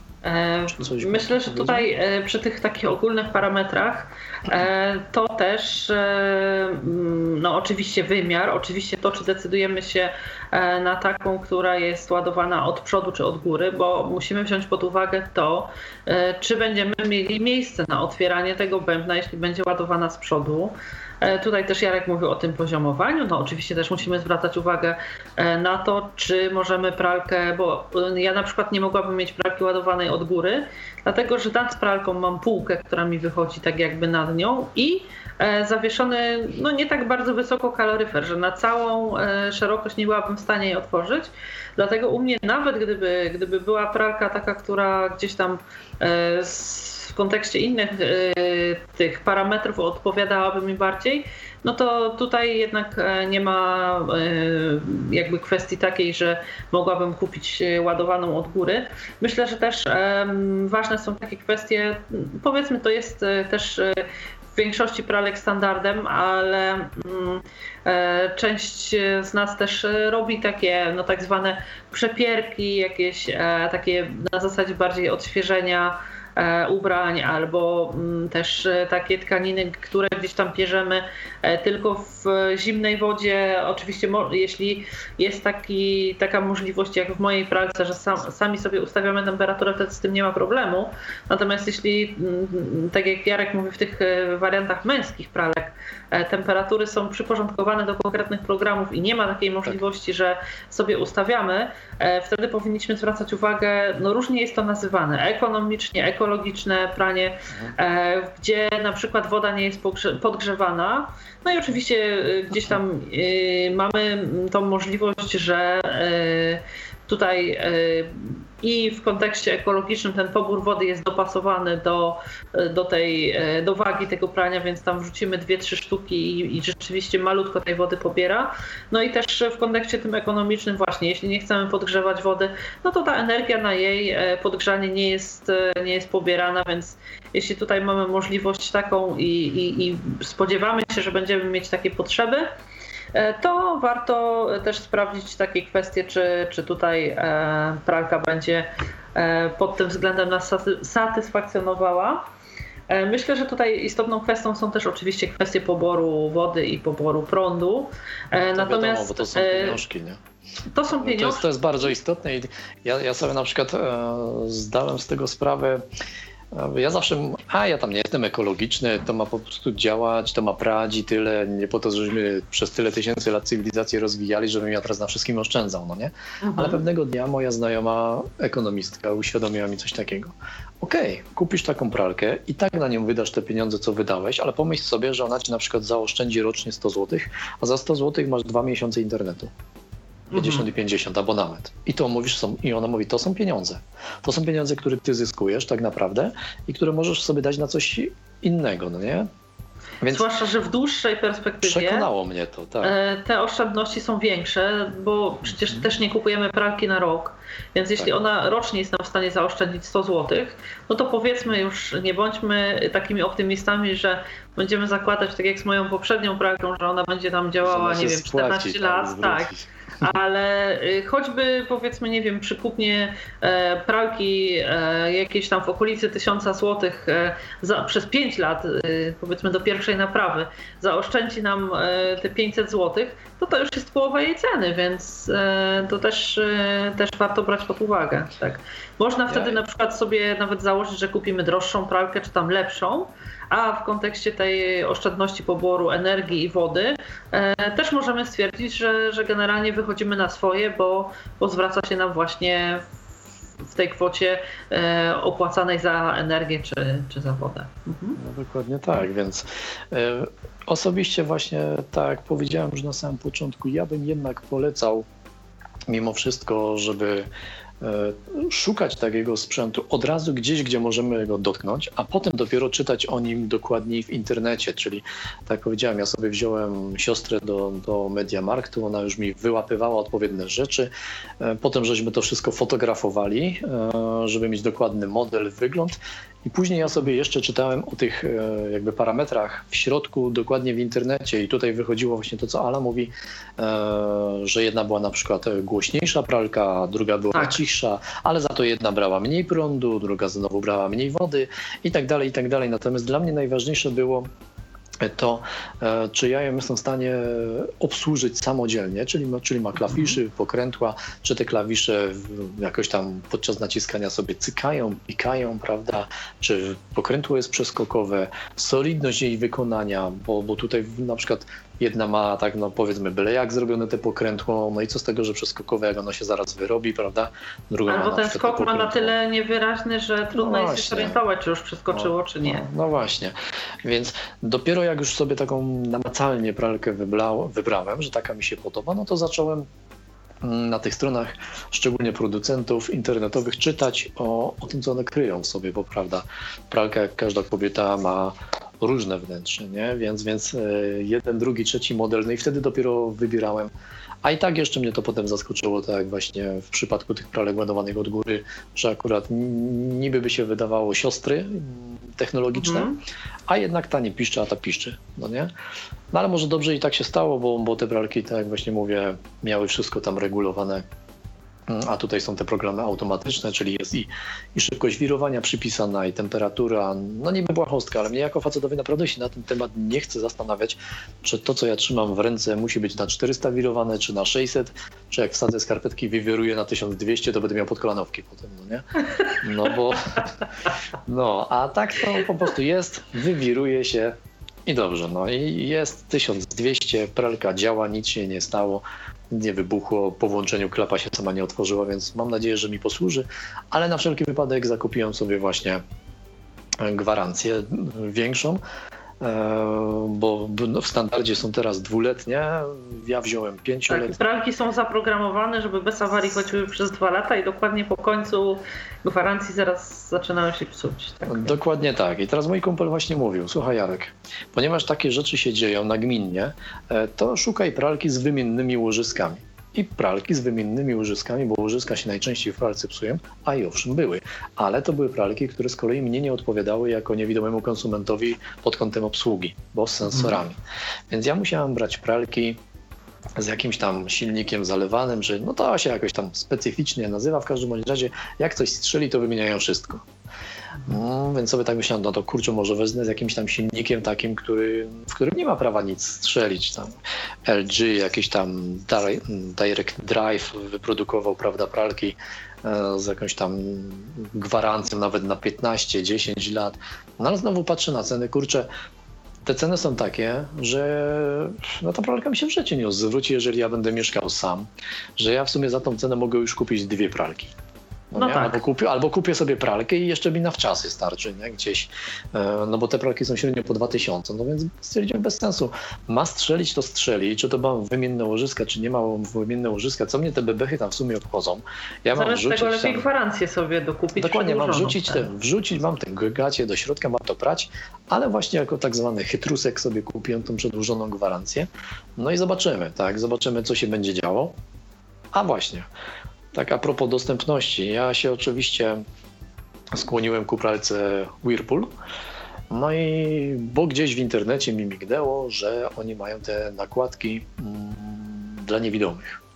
Myślę, że tutaj przy tych takich ogólnych parametrach to też no oczywiście wymiar, oczywiście to, czy decydujemy się na taką, która jest ładowana od przodu czy od góry, bo musimy wziąć pod uwagę to, czy będziemy mieli miejsce na otwieranie tego bębna, jeśli będzie ładowana z przodu. Tutaj też Jarek mówił o tym poziomowaniu. No oczywiście też musimy zwracać uwagę na to, czy możemy pralkę, bo ja na przykład nie mogłabym mieć pralki ładowanej od góry, dlatego że nad pralką mam półkę, która mi wychodzi tak jakby nad nią i zawieszony no nie tak bardzo wysoko kaloryfer, że na całą szerokość nie byłabym w stanie jej otworzyć. Dlatego u mnie nawet gdyby, gdyby była pralka taka, która gdzieś tam w kontekście innych y, tych parametrów odpowiadałaby mi bardziej, no to tutaj jednak nie ma y, jakby kwestii takiej, że mogłabym kupić ładowaną od góry. Myślę, że też y, ważne są takie kwestie, powiedzmy to jest y, też y, w większości pralek standardem, ale y, y, część z nas też robi takie no tak zwane przepierki, jakieś y, takie na zasadzie bardziej odświeżenia ubrań albo też takie tkaniny, które gdzieś tam pierzemy tylko w zimnej wodzie. Oczywiście jeśli jest taki, taka możliwość jak w mojej pralce, że sam, sami sobie ustawiamy temperaturę, to z tym nie ma problemu. Natomiast jeśli, tak jak Jarek mówi, w tych wariantach męskich pralek temperatury są przyporządkowane do konkretnych programów i nie ma takiej możliwości, że sobie ustawiamy, wtedy powinniśmy zwracać uwagę, no różnie jest to nazywane, ekonomicznie, ekologiczne pranie, gdzie na przykład woda nie jest podgrzewana. No i oczywiście gdzieś tam mamy tą możliwość, że tutaj i w kontekście ekologicznym ten pobór wody jest dopasowany do, do tej do wagi tego prania, więc tam wrzucimy dwie, trzy sztuki i, i rzeczywiście malutko tej wody pobiera. No i też w kontekście tym ekonomicznym właśnie, jeśli nie chcemy podgrzewać wody, no to ta energia na jej podgrzanie nie jest, nie jest pobierana, więc jeśli tutaj mamy możliwość taką i, i, i spodziewamy się, że będziemy mieć takie potrzeby, to warto też sprawdzić takie kwestie, czy, czy tutaj pralka będzie pod tym względem nas satysfakcjonowała. Myślę, że tutaj istotną kwestią są też oczywiście kwestie poboru wody i poboru prądu. To Natomiast wiadomo, bo to są pieniążki, nie? To są pieniążki. To jest, to jest bardzo istotne i ja, ja sobie na przykład e, zdałem z tego sprawę. Ja zawsze, a ja tam nie jestem ekologiczny, to ma po prostu działać, to ma prać i tyle, nie po to, żebyśmy przez tyle tysięcy lat cywilizację rozwijali, żebym ja teraz na wszystkim oszczędzał, no nie? Mhm. Ale pewnego dnia moja znajoma ekonomistka uświadomiła mi coś takiego. Okej, okay, kupisz taką pralkę i tak na nią wydasz te pieniądze, co wydałeś, ale pomyśl sobie, że ona ci na przykład zaoszczędzi rocznie sto złotych, a za sto złotych masz dwa miesiące internetu. pięćdziesiąt i pięćdziesiąt abonament. I to mówisz, są, i ona mówi, to są pieniądze. To są pieniądze, które ty zyskujesz tak naprawdę i które możesz sobie dać na coś innego, no nie? Więc zwłaszcza, że w dłuższej perspektywie przekonało mnie to, tak. Te oszczędności są większe, bo przecież hmm. też nie kupujemy pralki na rok, więc jeśli tak. ona rocznie jest nam w stanie zaoszczędzić sto złotych, no to powiedzmy już, nie bądźmy takimi optymistami, że będziemy zakładać, tak jak z moją poprzednią pralką, że ona będzie tam działała, nie wiem, czternaście lat, tak. ale choćby powiedzmy, nie wiem, przy kupnie pralki jakieś tam w okolicy tysiąca złotych za, przez pięć lat, powiedzmy do pierwszej naprawy, zaoszczędzi nam te pięćset złotych, to to już jest połowa jej ceny, więc to też, też warto brać pod uwagę. Tak. Można wtedy ja... na przykład sobie nawet założyć, że kupimy droższą pralkę, czy tam lepszą, a w kontekście tej oszczędności poboru energii i wody e, też możemy stwierdzić, że, że generalnie wychodzimy na swoje, bo, bo zwraca się nam właśnie w, w tej kwocie e, opłacanej za energię czy, czy za wodę. Mhm. No, dokładnie tak, więc e, osobiście właśnie tak jak powiedziałem już na samym początku, ja bym jednak polecał mimo wszystko, żeby szukać takiego sprzętu od razu gdzieś, gdzie możemy go dotknąć, a potem dopiero czytać o nim dokładniej w internecie, czyli tak jak powiedziałem, ja sobie wziąłem siostrę do, do MediaMarktu, ona już mi wyłapywała odpowiednie rzeczy, potem żeśmy to wszystko fotografowali, żeby mieć dokładny model, wygląd i później ja sobie jeszcze czytałem o tych jakby parametrach w środku, dokładnie w internecie i tutaj wychodziło właśnie to, co Ala mówi, że jedna była na przykład głośniejsza pralka, druga była tak. cichsza, ale za to jedna brała mniej prądu, druga znowu brała mniej wody i tak dalej, i tak dalej. Natomiast dla mnie najważniejsze było to, czy ja ją jestem w stanie obsłużyć samodzielnie, czyli, czyli ma klawiszy, pokrętła, czy te klawisze jakoś tam podczas naciskania sobie cykają, pikają, prawda, czy pokrętło jest przeskokowe, solidność jej wykonania, bo, bo tutaj na przykład jedna ma tak, no powiedzmy, byle jak zrobione te pokrętło, no i co z tego, że przeskokowe, jak ono się zaraz wyrobi, prawda? Druga Albo ma ten skok ma na tyle niewyraźny, że trudno no jest się zorientować, czy już przeskoczyło, no, czy nie. No, no właśnie, więc dopiero jak już sobie taką namacalnie pralkę wybrał, wybrałem, że taka mi się podoba, no to zacząłem na tych stronach, szczególnie producentów internetowych, czytać o, o tym, co one kryją w sobie, bo prawda, pralka jak każda kobieta ma różne wnętrze, nie? Więc, więc jeden, drugi, trzeci model, no i wtedy dopiero wybierałem. A i tak jeszcze mnie to potem zaskoczyło, tak jak właśnie w przypadku tych pralek ładowanych od góry, że akurat niby by się wydawało siostry technologiczne, mm. a jednak ta nie piszczy, a ta piszczy, no nie? No ale może dobrze i tak się stało, bo, bo te pralki, tak jak właśnie mówię, miały wszystko tam regulowane. A tutaj są te programy automatyczne, czyli jest i, i szybkość wirowania przypisana, i temperatura. No niby błahostka, ale mnie jako facetowi naprawdę się na ten temat nie chcę zastanawiać, czy to, co ja trzymam w ręce, musi być na czterysta wirowane, czy na sześćset, czy jak wsadzę skarpetki, wywieruję na tysiąc dwieście, to będę miał podkolanówki potem, no nie? No bo, no, a tak to po prostu jest, wywiruje się i dobrze, no i jest tysiąc dwieście, pralka działa, nic się nie stało. Nie wybuchło, po włączeniu klapa się sama nie otworzyła, więc mam nadzieję, że mi posłuży, ale na wszelki wypadek zakupiłem sobie właśnie gwarancję większą, bo w standardzie są teraz dwuletnie, ja wziąłem pięcioletnie. Tak, pralki są zaprogramowane, żeby bez awarii chodziły przez dwa lata i dokładnie po końcu gwarancji zaraz zaczynają się psuć. Tak. Dokładnie tak. I teraz mój kumpel właśnie mówił, słuchaj Jarek, ponieważ takie rzeczy się dzieją nagminnie, to szukaj pralki z wymiennymi łożyskami. I pralki z wymiennymi łożyskami, bo łożyska się najczęściej w pralce psują, a i owszem były, ale to były pralki, które z kolei mnie nie odpowiadały jako niewidomemu konsumentowi pod kątem obsługi, bo z sensorami. Mm. Więc ja musiałem brać pralki z jakimś tam silnikiem zalewanym, że no to się jakoś tam specyficznie nazywa, w każdym bądź razie jak coś strzeli, to wymieniają wszystko. No, więc sobie tak myślałem, no to kurczę, może wezmę z jakimś tam silnikiem takim, który, w którym nie ma prawa nic strzelić. Tam L G, jakiś tam Direct Drive wyprodukował, prawda, pralki e, z jakąś tam gwarancją nawet na piętnaście dziesięć lat. No ale znowu patrzę na ceny, kurczę, te ceny są takie, że no ta pralka mi się w życiu nie zwróci, jeżeli ja będę mieszkał sam, że ja w sumie za tą cenę mogę już kupić dwie pralki. No no tak. albo, kupię, albo kupię sobie pralkę i jeszcze mi na wczasy starczy, nie? Gdzieś, no bo te pralki są średnio po dwa tysiące, no więc stwierdziłem bez sensu. Ma strzelić, to strzeli, czy to mam wymienne łożyska, czy nie mam wymienne łożyska, co mnie te bebechy tam w sumie obchodzą. Ja mam Zamiast tego lepiej tam gwarancję sobie dokupić. Dokładnie, mam wrzucić, te, wrzucić, mam ten gacie do środka, mam to prać, ale właśnie jako tak zwany chytrusek sobie kupiłem tą przedłużoną gwarancję. No i zobaczymy, tak, zobaczymy, co się będzie działo. A właśnie, tak a propos dostępności, ja się oczywiście skłoniłem ku pralce Whirlpool, no i bo gdzieś w internecie mi mignęło, że oni mają te nakładki mm, dla niewidomych.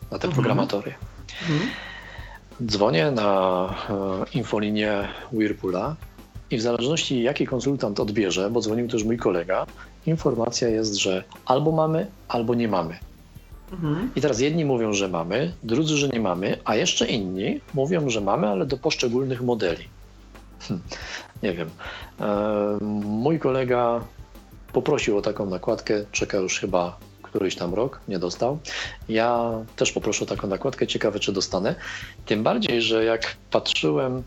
na te Mhm. programatory. Mhm. Dzwonię na e, infolinię Whirlpoola i w zależności jaki konsultant odbierze, bo dzwonił też mój kolega, informacja jest, że albo mamy, albo nie mamy. Mhm. I teraz jedni mówią, że mamy, drudzy, że nie mamy, a jeszcze inni mówią, że mamy, ale do poszczególnych modeli. Hm, nie wiem. E, mój kolega poprosił o taką nakładkę, czeka już chyba któryś tam rok, nie dostał. Ja też poproszę o taką nakładkę, ciekawe czy dostanę. Tym bardziej, że jak patrzyłem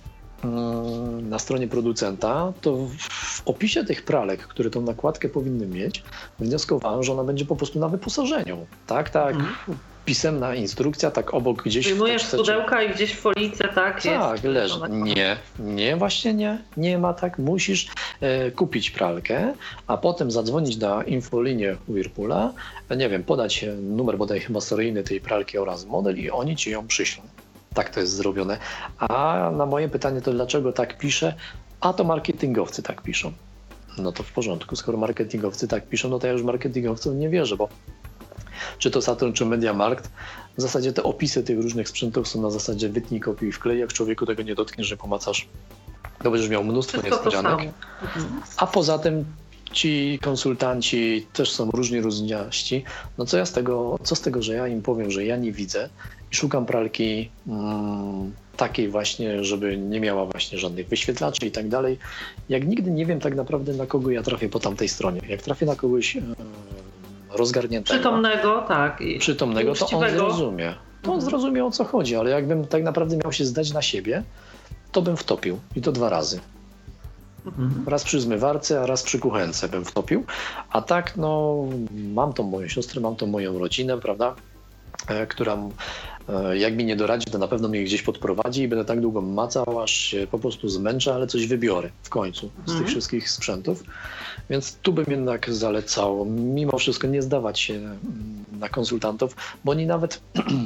mm, na stronie producenta, to w, w opisie tych pralek, które tą nakładkę powinny mieć, wnioskowałem, że ona będzie po prostu na wyposażeniu. Tak, tak. Mhm. Pisemna instrukcja, tak obok gdzieś... w Wyjmujesz z teczce, pudełka i gdzieś w folice, tak? tak, jest, leży. to Nie, nie, właśnie nie. Nie ma tak. Musisz e, kupić pralkę, a potem zadzwonić na infolinię Whirlpoola, nie wiem, podać numer bodaj chyba seryjny tej pralki oraz model i oni ci ją przyślą. Tak to jest zrobione. A na moje pytanie to dlaczego tak piszę? A to marketingowcy tak piszą. No to w porządku. Skoro marketingowcy tak piszą, no to ja już marketingowcom nie wierzę, bo czy to Saturn, czy MediaMarkt, w zasadzie te opisy tych różnych sprzętów są na zasadzie wytnij, kopiuj, wklej. Jak człowieku tego nie dotkniesz, że pomacasz, to będziesz miał mnóstwo Wszystko to niespodzianek. samo. Mhm. A poza tym ci konsultanci też są różni różniaści. No co ja z tego, co z tego, że ja im powiem, że ja nie widzę i szukam pralki mm, takiej właśnie, żeby nie miała właśnie żadnych wyświetlaczy i tak dalej. Jak nigdy nie wiem tak naprawdę, na kogo ja trafię po tamtej stronie. Jak trafię na kogoś e, rozgarniętego, Przytomnego, tak. I przytomnego, to on uczciwego. zrozumie. To on Mhm. zrozumie, o co chodzi, ale jakbym tak naprawdę miał się zdać na siebie, to bym wtopił. I to dwa razy. Mhm. Raz przy zmywarce, a raz przy kuchence bym wtopił. A tak, no, mam tą moją siostrę, mam tą moją rodzinę, prawda, e, która e, jak mi nie doradzi, to na pewno mnie gdzieś podprowadzi i będę tak długo macał, aż się po prostu zmęczę, ale coś wybiorę w końcu z Mhm. tych wszystkich sprzętów. Więc tu bym jednak zalecał, mimo wszystko nie zdawać się mm, na konsultantów, bo oni nawet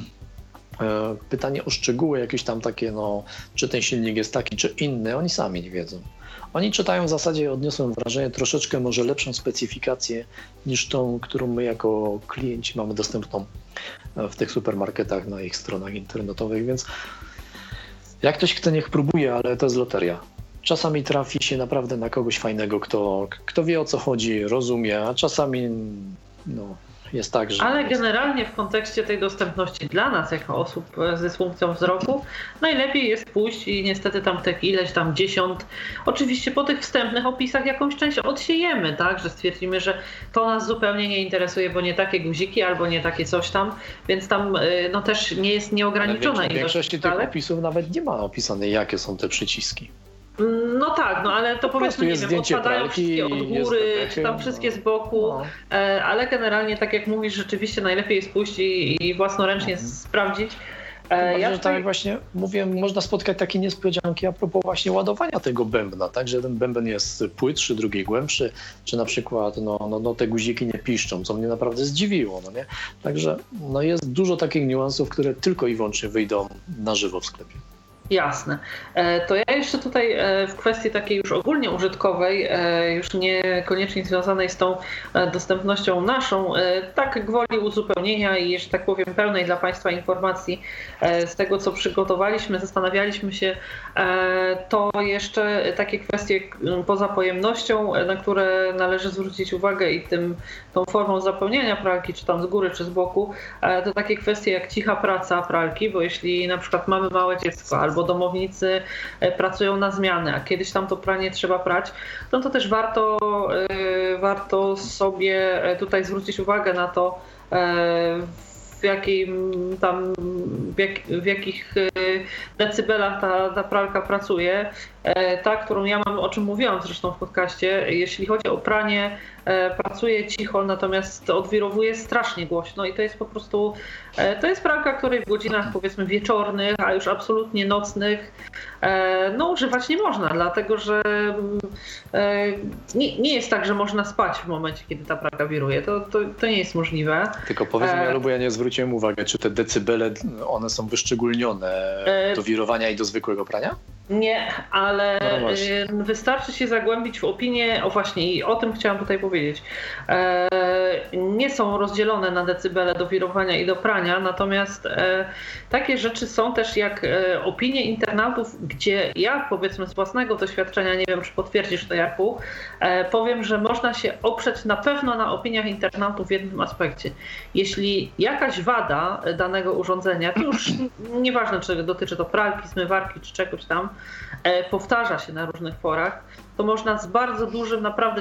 e, pytanie o szczegóły jakieś tam takie, no, czy ten silnik jest taki, czy inny, oni sami nie wiedzą. Oni czytają w zasadzie, odniosłem wrażenie, troszeczkę może lepszą specyfikację niż tą, którą my jako klienci mamy dostępną w tych supermarketach na ich stronach internetowych, więc jak ktoś chce, niech próbuje, ale to jest loteria. Czasami trafi się naprawdę na kogoś fajnego, kto, kto wie o co chodzi, rozumie, a czasami no, jest tak, że... Ale jest... generalnie w kontekście tej dostępności dla nas, jako osób z dysfunkcją wzroku, najlepiej jest pójść i niestety tam te ileś tam dziesiąt, oczywiście po tych wstępnych opisach jakąś część odsiejemy, tak, że stwierdzimy, że to nas zupełnie nie interesuje, bo nie takie guziki albo nie takie coś tam, więc tam no też nie jest nieograniczona ilość. W większości tych pralek. opisów nawet nie ma opisane, jakie są te przyciski. No tak, no ale to Po powiedzmy, nie jest wiem, zdjęcie odpadają pralki, wszystkie od jest góry, bebechy, czy tam wszystkie z boku, no. e, ale generalnie tak jak mówisz, rzeczywiście najlepiej jest pójść i, i własnoręcznie Mhm. sprawdzić. Tym E, bardziej, ja że tak jak właśnie mówię, można spotkać takie niespodzianki a propos właśnie ładowania tego bębna, tak, że jeden bęben jest płytszy, drugi głębszy, czy na przykład no, no, no te guziki nie piszczą, co mnie naprawdę zdziwiło, no nie? Także no jest dużo takich niuansów, które tylko i wyłącznie wyjdą na żywo w sklepie. Jasne. To ja jeszcze tutaj w kwestii takiej już ogólnie użytkowej, już niekoniecznie związanej z tą dostępnością naszą, tak gwoli uzupełnienia i, że tak powiem, pełnej dla Państwa informacji z tego, co przygotowaliśmy, zastanawialiśmy się, to jeszcze takie kwestie poza pojemnością, na które należy zwrócić uwagę i tym, tą formą zapełniania pralki, czy tam z góry, czy z boku, to takie kwestie jak cicha praca pralki, bo jeśli na przykład mamy małe dziecko albo domownicy pracują na zmianę, a kiedyś tam to pranie trzeba prać, no to też warto, warto sobie tutaj zwrócić uwagę na to, w jakim tam, w, jak, w jakich decybelach ta, ta pralka pracuje. Ta, którą ja mam, o czym mówiłam zresztą w podcaście, jeśli chodzi o pranie, pracuje cicho, natomiast odwirowuje strasznie głośno i to jest po prostu, to jest pralka, której w godzinach powiedzmy wieczornych, a już absolutnie nocnych no używać nie można, dlatego że nie, nie jest tak, że można spać w momencie, kiedy ta pralka wiruje. To, to, to nie jest możliwe. Tylko powiedz mi, Alu, bo ja nie zwróciłem uwagi, czy te decybele, one są wyszczególnione do wirowania i do zwykłego prania? Nie, ale no wystarczy się zagłębić w opinię, o właśnie i o tym chciałam tutaj powiedzieć. Nie są rozdzielone na decybele do wirowania i do prania, natomiast takie rzeczy są też jak opinie internautów, gdzie ja powiedzmy z własnego doświadczenia, nie wiem czy potwierdzisz to Jarku, powiem, że można się oprzeć na pewno na opiniach internautów w jednym aspekcie. Jeśli jakaś wada danego urządzenia, to już nieważne czy dotyczy to pralki, zmywarki czy czegoś tam, powtarza się na różnych forach, to można z bardzo dużym, naprawdę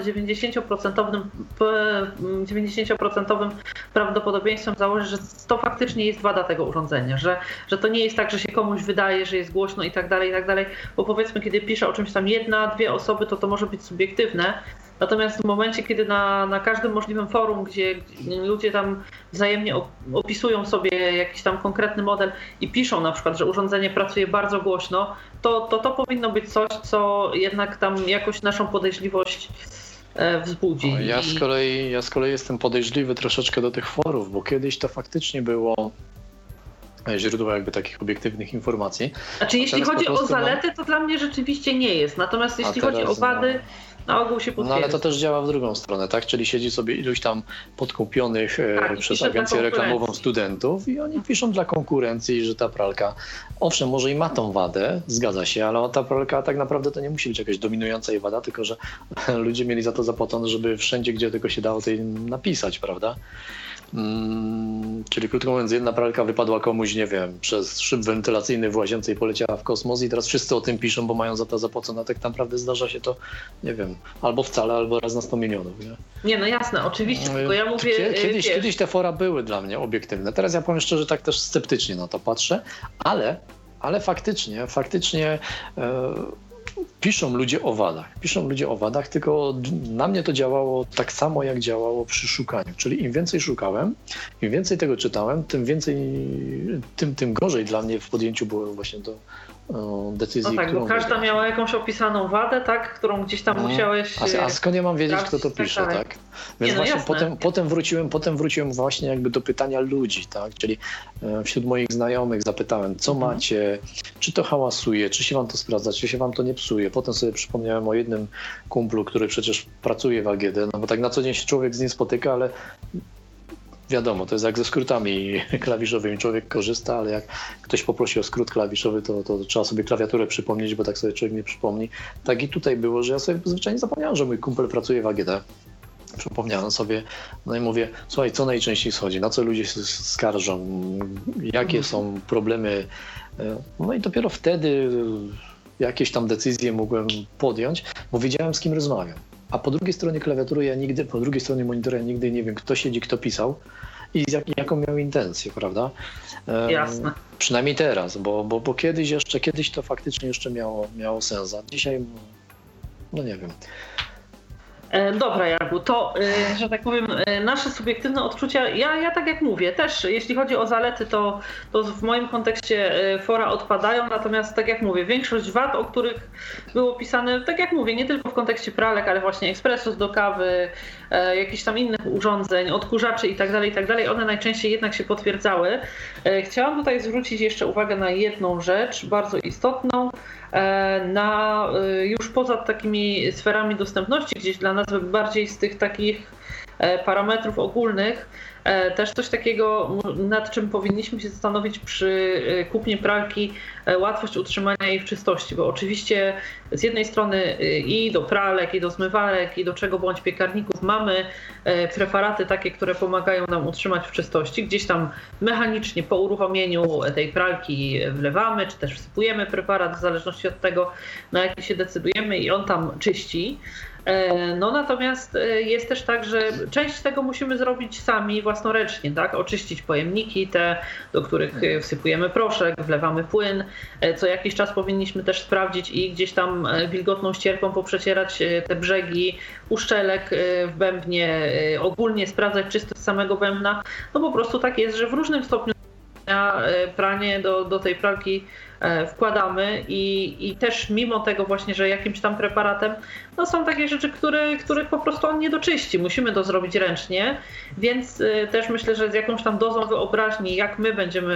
dziewięćdziesięcioprocentowym prawdopodobieństwem założyć, że to faktycznie jest wada tego urządzenia, że, że to nie jest tak, że się komuś wydaje, że jest głośno i tak dalej, i tak dalej, bo powiedzmy, kiedy pisze o czymś tam jedna, dwie osoby, to to może być subiektywne. Natomiast w momencie, kiedy na, na każdym możliwym forum, gdzie ludzie tam wzajemnie opisują sobie jakiś tam konkretny model i piszą na przykład, że urządzenie pracuje bardzo głośno, to to, to powinno być coś, co jednak tam jakoś naszą podejrzliwość wzbudzi. O, ja, z kolei, ja z kolei jestem podejrzliwy troszeczkę do tych forów, bo kiedyś to faktycznie było źródło jakby takich obiektywnych informacji. Znaczy jeśli chodzi o zalety, to dla mnie rzeczywiście nie jest. Natomiast jeśli chodzi o wady, na ogół się potwierdza. No ale to też działa w drugą stronę, tak? Czyli siedzi sobie iluś tam podkupionych tak, przez agencję reklamową studentów i oni piszą dla konkurencji, że ta pralka, owszem, może i ma tą wadę, zgadza się, ale ta pralka tak naprawdę to nie musi być jakaś dominująca jej wada, tylko że ludzie mieli za to zapłacone, żeby wszędzie, gdzie tylko się dało, to napisać, prawda? Hmm, czyli krótko mówiąc, jedna pralka wypadła komuś, nie wiem, przez szyb wentylacyjny w łazience i poleciała w kosmos i teraz wszyscy o tym piszą, bo mają za to zapłacone. Tak naprawdę zdarza się to, nie wiem, albo wcale, albo raz na sto milionów. Nie, nie no jasne, oczywiście, tylko ja mówię... Kiedyś, kiedyś te fora były dla mnie obiektywne. Teraz ja powiem szczerze, tak też sceptycznie na to patrzę, ale, ale faktycznie, faktycznie... E, Piszą ludzie o wadach, piszą ludzie o wadach, tylko na mnie to działało tak samo, jak działało przy szukaniu. Czyli im więcej szukałem, im więcej tego czytałem, tym więcej, tym, tym gorzej dla mnie w podjęciu było właśnie do o, decyzji. No tak, którą bo każda wybrać. miała jakąś opisaną wadę, tak, którą gdzieś tam no. musiałeś... A, a skąd ja mam wiedzieć, kto to pisze, tak? tak? Więc no właśnie jasne. potem, potem, wróciłem, potem wróciłem właśnie jakby do pytania ludzi, tak? Czyli e, wśród moich znajomych zapytałem, co mhm. macie, czy to hałasuje, czy się wam to sprawdza, czy się wam to nie psuje. Potem sobie przypomniałem o jednym kumplu, który przecież pracuje w A G D, no bo tak na co dzień się człowiek z nim spotyka, ale wiadomo, to jest jak ze skrótami klawiszowymi. Człowiek korzysta, ale jak ktoś poprosi o skrót klawiszowy, to, to trzeba sobie klawiaturę przypomnieć, bo tak sobie człowiek nie przypomni. Tak i tutaj było, że ja sobie zwyczajnie zapomniałem, że mój kumpel pracuje w A G D. Przypomniałem sobie, no i mówię, słuchaj, co najczęściej schodzi, na co ludzie się skarżą, jakie są problemy. No i dopiero wtedy jakieś tam decyzje mogłem podjąć, bo wiedziałem, z kim rozmawiam. A po drugiej stronie klawiatury ja nigdy, po drugiej stronie monitora ja nigdy nie wiem, kto siedzi, kto pisał i z jak, jaką miał intencję, prawda? Jasne. Przynajmniej teraz, bo, bo, bo kiedyś jeszcze, kiedyś to faktycznie jeszcze miało, miało sens, a dzisiaj, no nie wiem. Dobra, Jarku, to, że tak powiem, nasze subiektywne odczucia, ja, ja tak jak mówię, też jeśli chodzi o zalety, to, to w moim kontekście fora odpadają, natomiast tak jak mówię, większość wad, o których było pisane, tak jak mówię, nie tylko w kontekście pralek, ale właśnie ekspresus do kawy, jakichś tam innych urządzeń, odkurzaczy i tak dalej, i tak dalej, one najczęściej jednak się potwierdzały. Chciałam tutaj zwrócić jeszcze uwagę na jedną rzecz, bardzo istotną, na już poza takimi sferami dostępności, gdzieś dla nas bardziej z tych takich parametrów ogólnych, też coś takiego, nad czym powinniśmy się zastanowić przy kupnie pralki, łatwość utrzymania jej w czystości, bo oczywiście z jednej strony i do pralek, i do zmywarek, i do czego bądź piekarników mamy preparaty takie, które pomagają nam utrzymać w czystości. Gdzieś tam mechanicznie po uruchomieniu tej pralki wlewamy, czy też wsypujemy preparat w zależności od tego, na jaki się decydujemy i on tam czyści. No natomiast jest też tak, że część tego musimy zrobić sami własnoręcznie, tak? Oczyścić pojemniki te, do których wsypujemy proszek, wlewamy płyn. Co jakiś czas powinniśmy też sprawdzić i gdzieś tam wilgotną ścierką poprzecierać te brzegi uszczelek w bębnie, ogólnie sprawdzać czystość samego bębna. No po prostu tak jest, że w różnym stopniu pranie do, do tej pralki wkładamy i, i też mimo tego właśnie, że jakimś tam preparatem, no są takie rzeczy, które, których po prostu on nie doczyści. Musimy to zrobić ręcznie, więc też myślę, że z jakąś tam dozą wyobraźni, jak my będziemy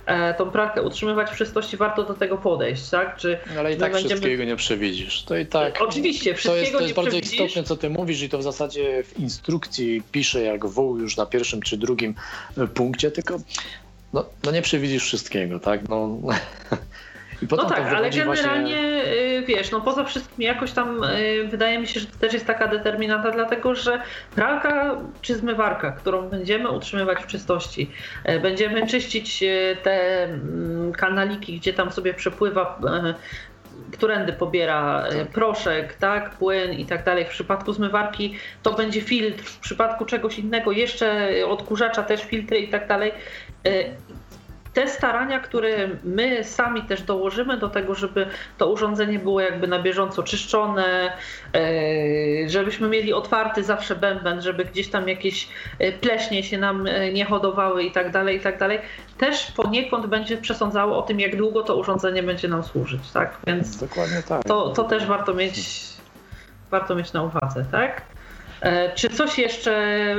tą pralkę utrzymywać w czystości, warto do tego podejść, tak? Czy ale i tak będziemy... wszystkiego nie przewidzisz. To i tak. Oczywiście, wszystkiego to jest, to jest nie bardzo przewidzisz. istotne, co ty mówisz, i to w zasadzie w instrukcji pisze jak wół już na pierwszym czy drugim punkcie, tylko no, no nie przewidzisz wszystkiego, tak? No, i potem no tak, ale generalnie właśnie... wiesz, no poza wszystkim jakoś tam wydaje mi się, że to też jest taka determinanta, dlatego że pralka czy zmywarka, którą będziemy utrzymywać w czystości, będziemy czyścić te kanaliki, gdzie tam sobie przepływa, którędy pobiera proszek, tak, płyn i tak dalej. W przypadku zmywarki to będzie filtr, w przypadku czegoś innego jeszcze odkurzacza też filtry i tak dalej. Te starania, które my sami też dołożymy do tego, żeby to urządzenie było jakby na bieżąco czyszczone, żebyśmy mieli otwarty zawsze bęben, żeby gdzieś tam jakieś pleśnie się nam nie hodowały i tak dalej, i tak dalej, też poniekąd będzie przesądzało o tym, jak długo to urządzenie będzie nam służyć, tak? Więc dokładnie tak. To, to też warto mieć, warto mieć na uwadze, tak? Czy coś jeszcze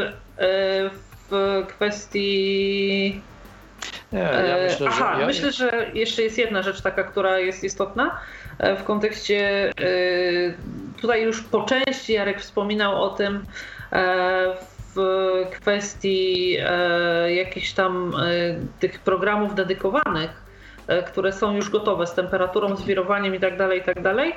w kwestii... Nie, ja myślę, Aha, że ja... myślę, że jeszcze jest jedna rzecz taka, która jest istotna w kontekście, tutaj już po części Jarek wspominał o tym, w kwestii jakichś tam tych programów dedykowanych, które są już gotowe z temperaturą, z wirowaniem i tak dalej, i tak dalej.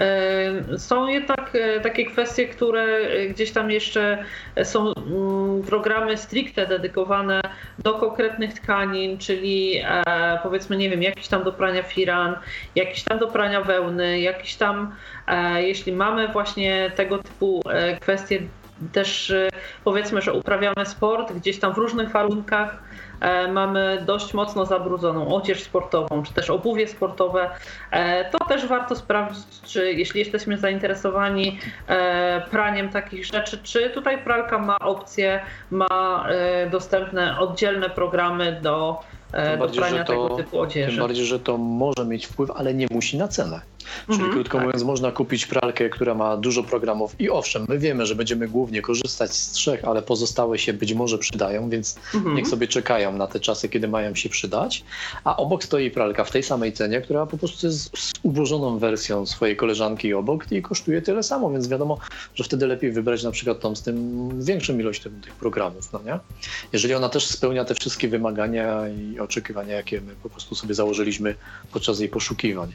Są jednak takie kwestie, które gdzieś tam jeszcze są programy stricte dedykowane do konkretnych tkanin, czyli powiedzmy, nie wiem, jakiś tam do prania firan, jakiś tam do prania wełny, jakiś tam, jeśli mamy właśnie tego typu kwestie, też powiedzmy, że uprawiamy sport gdzieś tam w różnych warunkach, mamy dość mocno zabrudzoną odzież sportową, czy też obuwie sportowe, to też warto sprawdzić, czy jeśli jesteśmy zainteresowani praniem takich rzeczy, czy tutaj pralka ma opcję, ma dostępne oddzielne programy do, do bardziej, prania to, tego typu odzieży. Tym bardziej, że to może mieć wpływ, ale nie musi na cenę. Czyli mhm, krótko tak. mówiąc, można kupić pralkę, która ma dużo programów i owszem, my wiemy, że będziemy głównie korzystać z trzech, ale pozostałe się być może przydają, więc mhm. niech sobie czekają na te czasy, kiedy mają się przydać. A obok stoi pralka w tej samej cenie, która po prostu jest z ubożoną wersją swojej koleżanki obok i kosztuje tyle samo, więc wiadomo, że wtedy lepiej wybrać na przykład tą z tym większą ilością tych programów, no nie? Jeżeli ona też spełnia te wszystkie wymagania i oczekiwania, jakie my po prostu sobie założyliśmy podczas jej poszukiwań.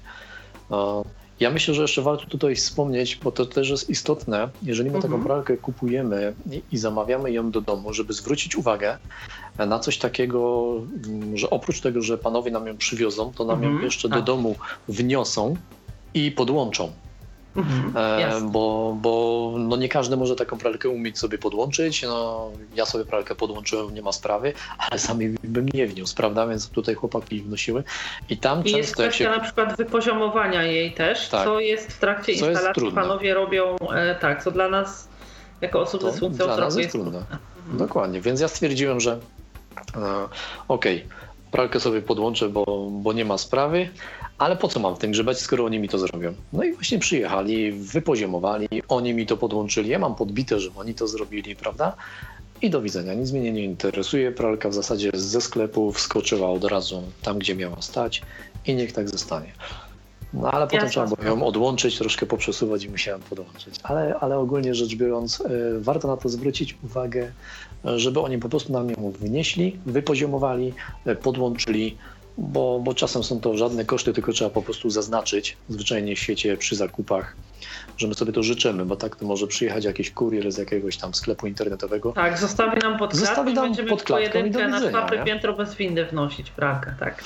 Ja myślę, że jeszcze warto tutaj wspomnieć, bo to też jest istotne, jeżeli my mhm. taką pralkę kupujemy i, i zamawiamy ją do domu, żeby zwrócić uwagę na coś takiego, że oprócz tego, że panowie nam ją przywiozą, to nam mhm. ją jeszcze tak. do domu wniosą i podłączą. Mhm, e, bo bo no nie każdy może taką pralkę umieć sobie podłączyć. No, ja sobie pralkę podłączyłem, nie ma sprawy, ale sami bym nie wniósł, prawda? Więc tutaj chłopaki wnosiły. I tam I często jest kwestia się... na przykład wypoziomowania jej też, tak. co jest w trakcie co instalacji panowie robią, e, tak, co dla nas jako osób ze funkcją dla nas jest, jest trudne. Mhm. Dokładnie, więc ja stwierdziłem, że e, okej, okay, pralkę sobie podłączę, bo, bo nie ma sprawy, ale po co mam w tym grzebać, skoro oni mi to zrobią? No i właśnie przyjechali, wypoziomowali, oni mi to podłączyli, ja mam podbite, że oni to zrobili, prawda? I do widzenia, nic mnie nie interesuje, pralka w zasadzie ze sklepu wskoczyła od razu tam, gdzie miała stać i niech tak zostanie. No ale potem trzeba było ją odłączyć, troszkę poprzesuwać i musiałem podłączyć. Ale, ale ogólnie rzecz biorąc, y, warto na to zwrócić uwagę, żeby oni po prostu nam ją wynieśli, wypoziomowali, y, podłączyli, bo, bo czasem są to żadne koszty, tylko trzeba po prostu zaznaczyć zwyczajnie w świecie przy zakupach, że my sobie to życzymy, bo tak to może przyjechać jakiś kurier z jakiegoś tam sklepu internetowego. Tak, zostawi nam pod klatką i będziemy pod klatką pojedynkę na czwarte piętro bez windy wnosić pralkę, tak.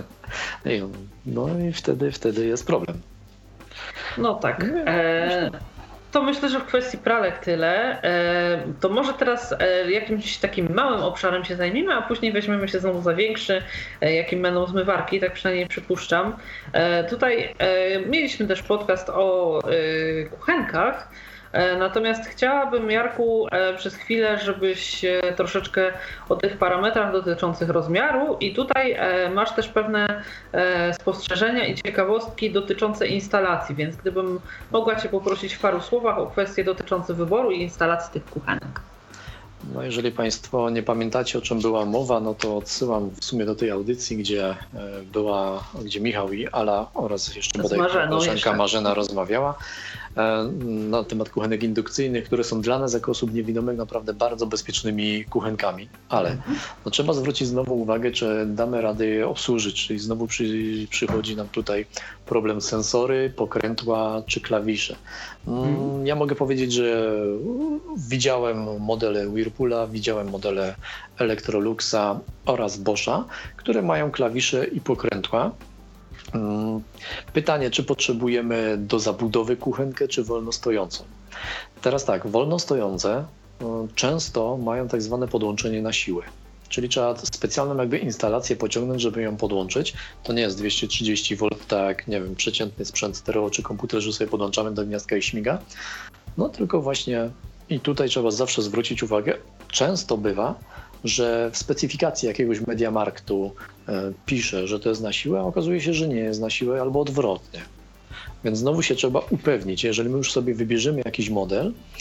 No i wtedy, wtedy jest problem. No tak. E, to myślę, że w kwestii pralek tyle. E, to może teraz e, jakimś takim małym obszarem się zajmiemy, a później weźmiemy się znowu za większy, e, jakim będą zmywarki, tak przynajmniej przypuszczam. E, tutaj e, mieliśmy też podcast o e, kuchenkach. Natomiast chciałabym, Jarku, przez chwilę, żebyś troszeczkę o tych parametrach dotyczących rozmiaru i tutaj masz też pewne spostrzeżenia i ciekawostki dotyczące instalacji, więc gdybym mogła Cię poprosić w paru słowach o kwestie dotyczące wyboru i instalacji tych kuchenek. No jeżeli Państwo nie pamiętacie, o czym była mowa, no to odsyłam w sumie do tej audycji, gdzie była, gdzie Michał i Ala oraz jeszcze bodaj koleżanka Marzena rozmawiała na temat kuchenek indukcyjnych, które są dla nas jako osób niewidomych naprawdę bardzo bezpiecznymi kuchenkami, ale no, trzeba zwrócić znowu uwagę, czy damy radę je obsłużyć, czyli znowu przy, przychodzi nam tutaj problem sensory, pokrętła czy klawisze. Mm, ja mogę powiedzieć, że widziałem modele Whirlpoola, widziałem modele Electroluxa oraz Boscha, które mają klawisze i pokrętła. Pytanie, czy potrzebujemy do zabudowy kuchenkę, czy wolno stojącą? Teraz tak, wolno stojące często mają tak zwane podłączenie na siłę. Czyli trzeba specjalną jakby instalację pociągnąć, żeby ją podłączyć. To nie jest dwieście trzydzieści wolt, tak nie wiem, przeciętny sprzęt stereo czy komputer, że sobie podłączamy do gniazdka i śmiga. No tylko właśnie i tutaj trzeba zawsze zwrócić uwagę, często bywa, że w specyfikacji jakiegoś MediaMarktu e, pisze, że to jest na siłę, a okazuje się, że nie jest na siłę albo odwrotnie. Więc znowu się trzeba upewnić, jeżeli my już sobie wybierzemy jakiś model,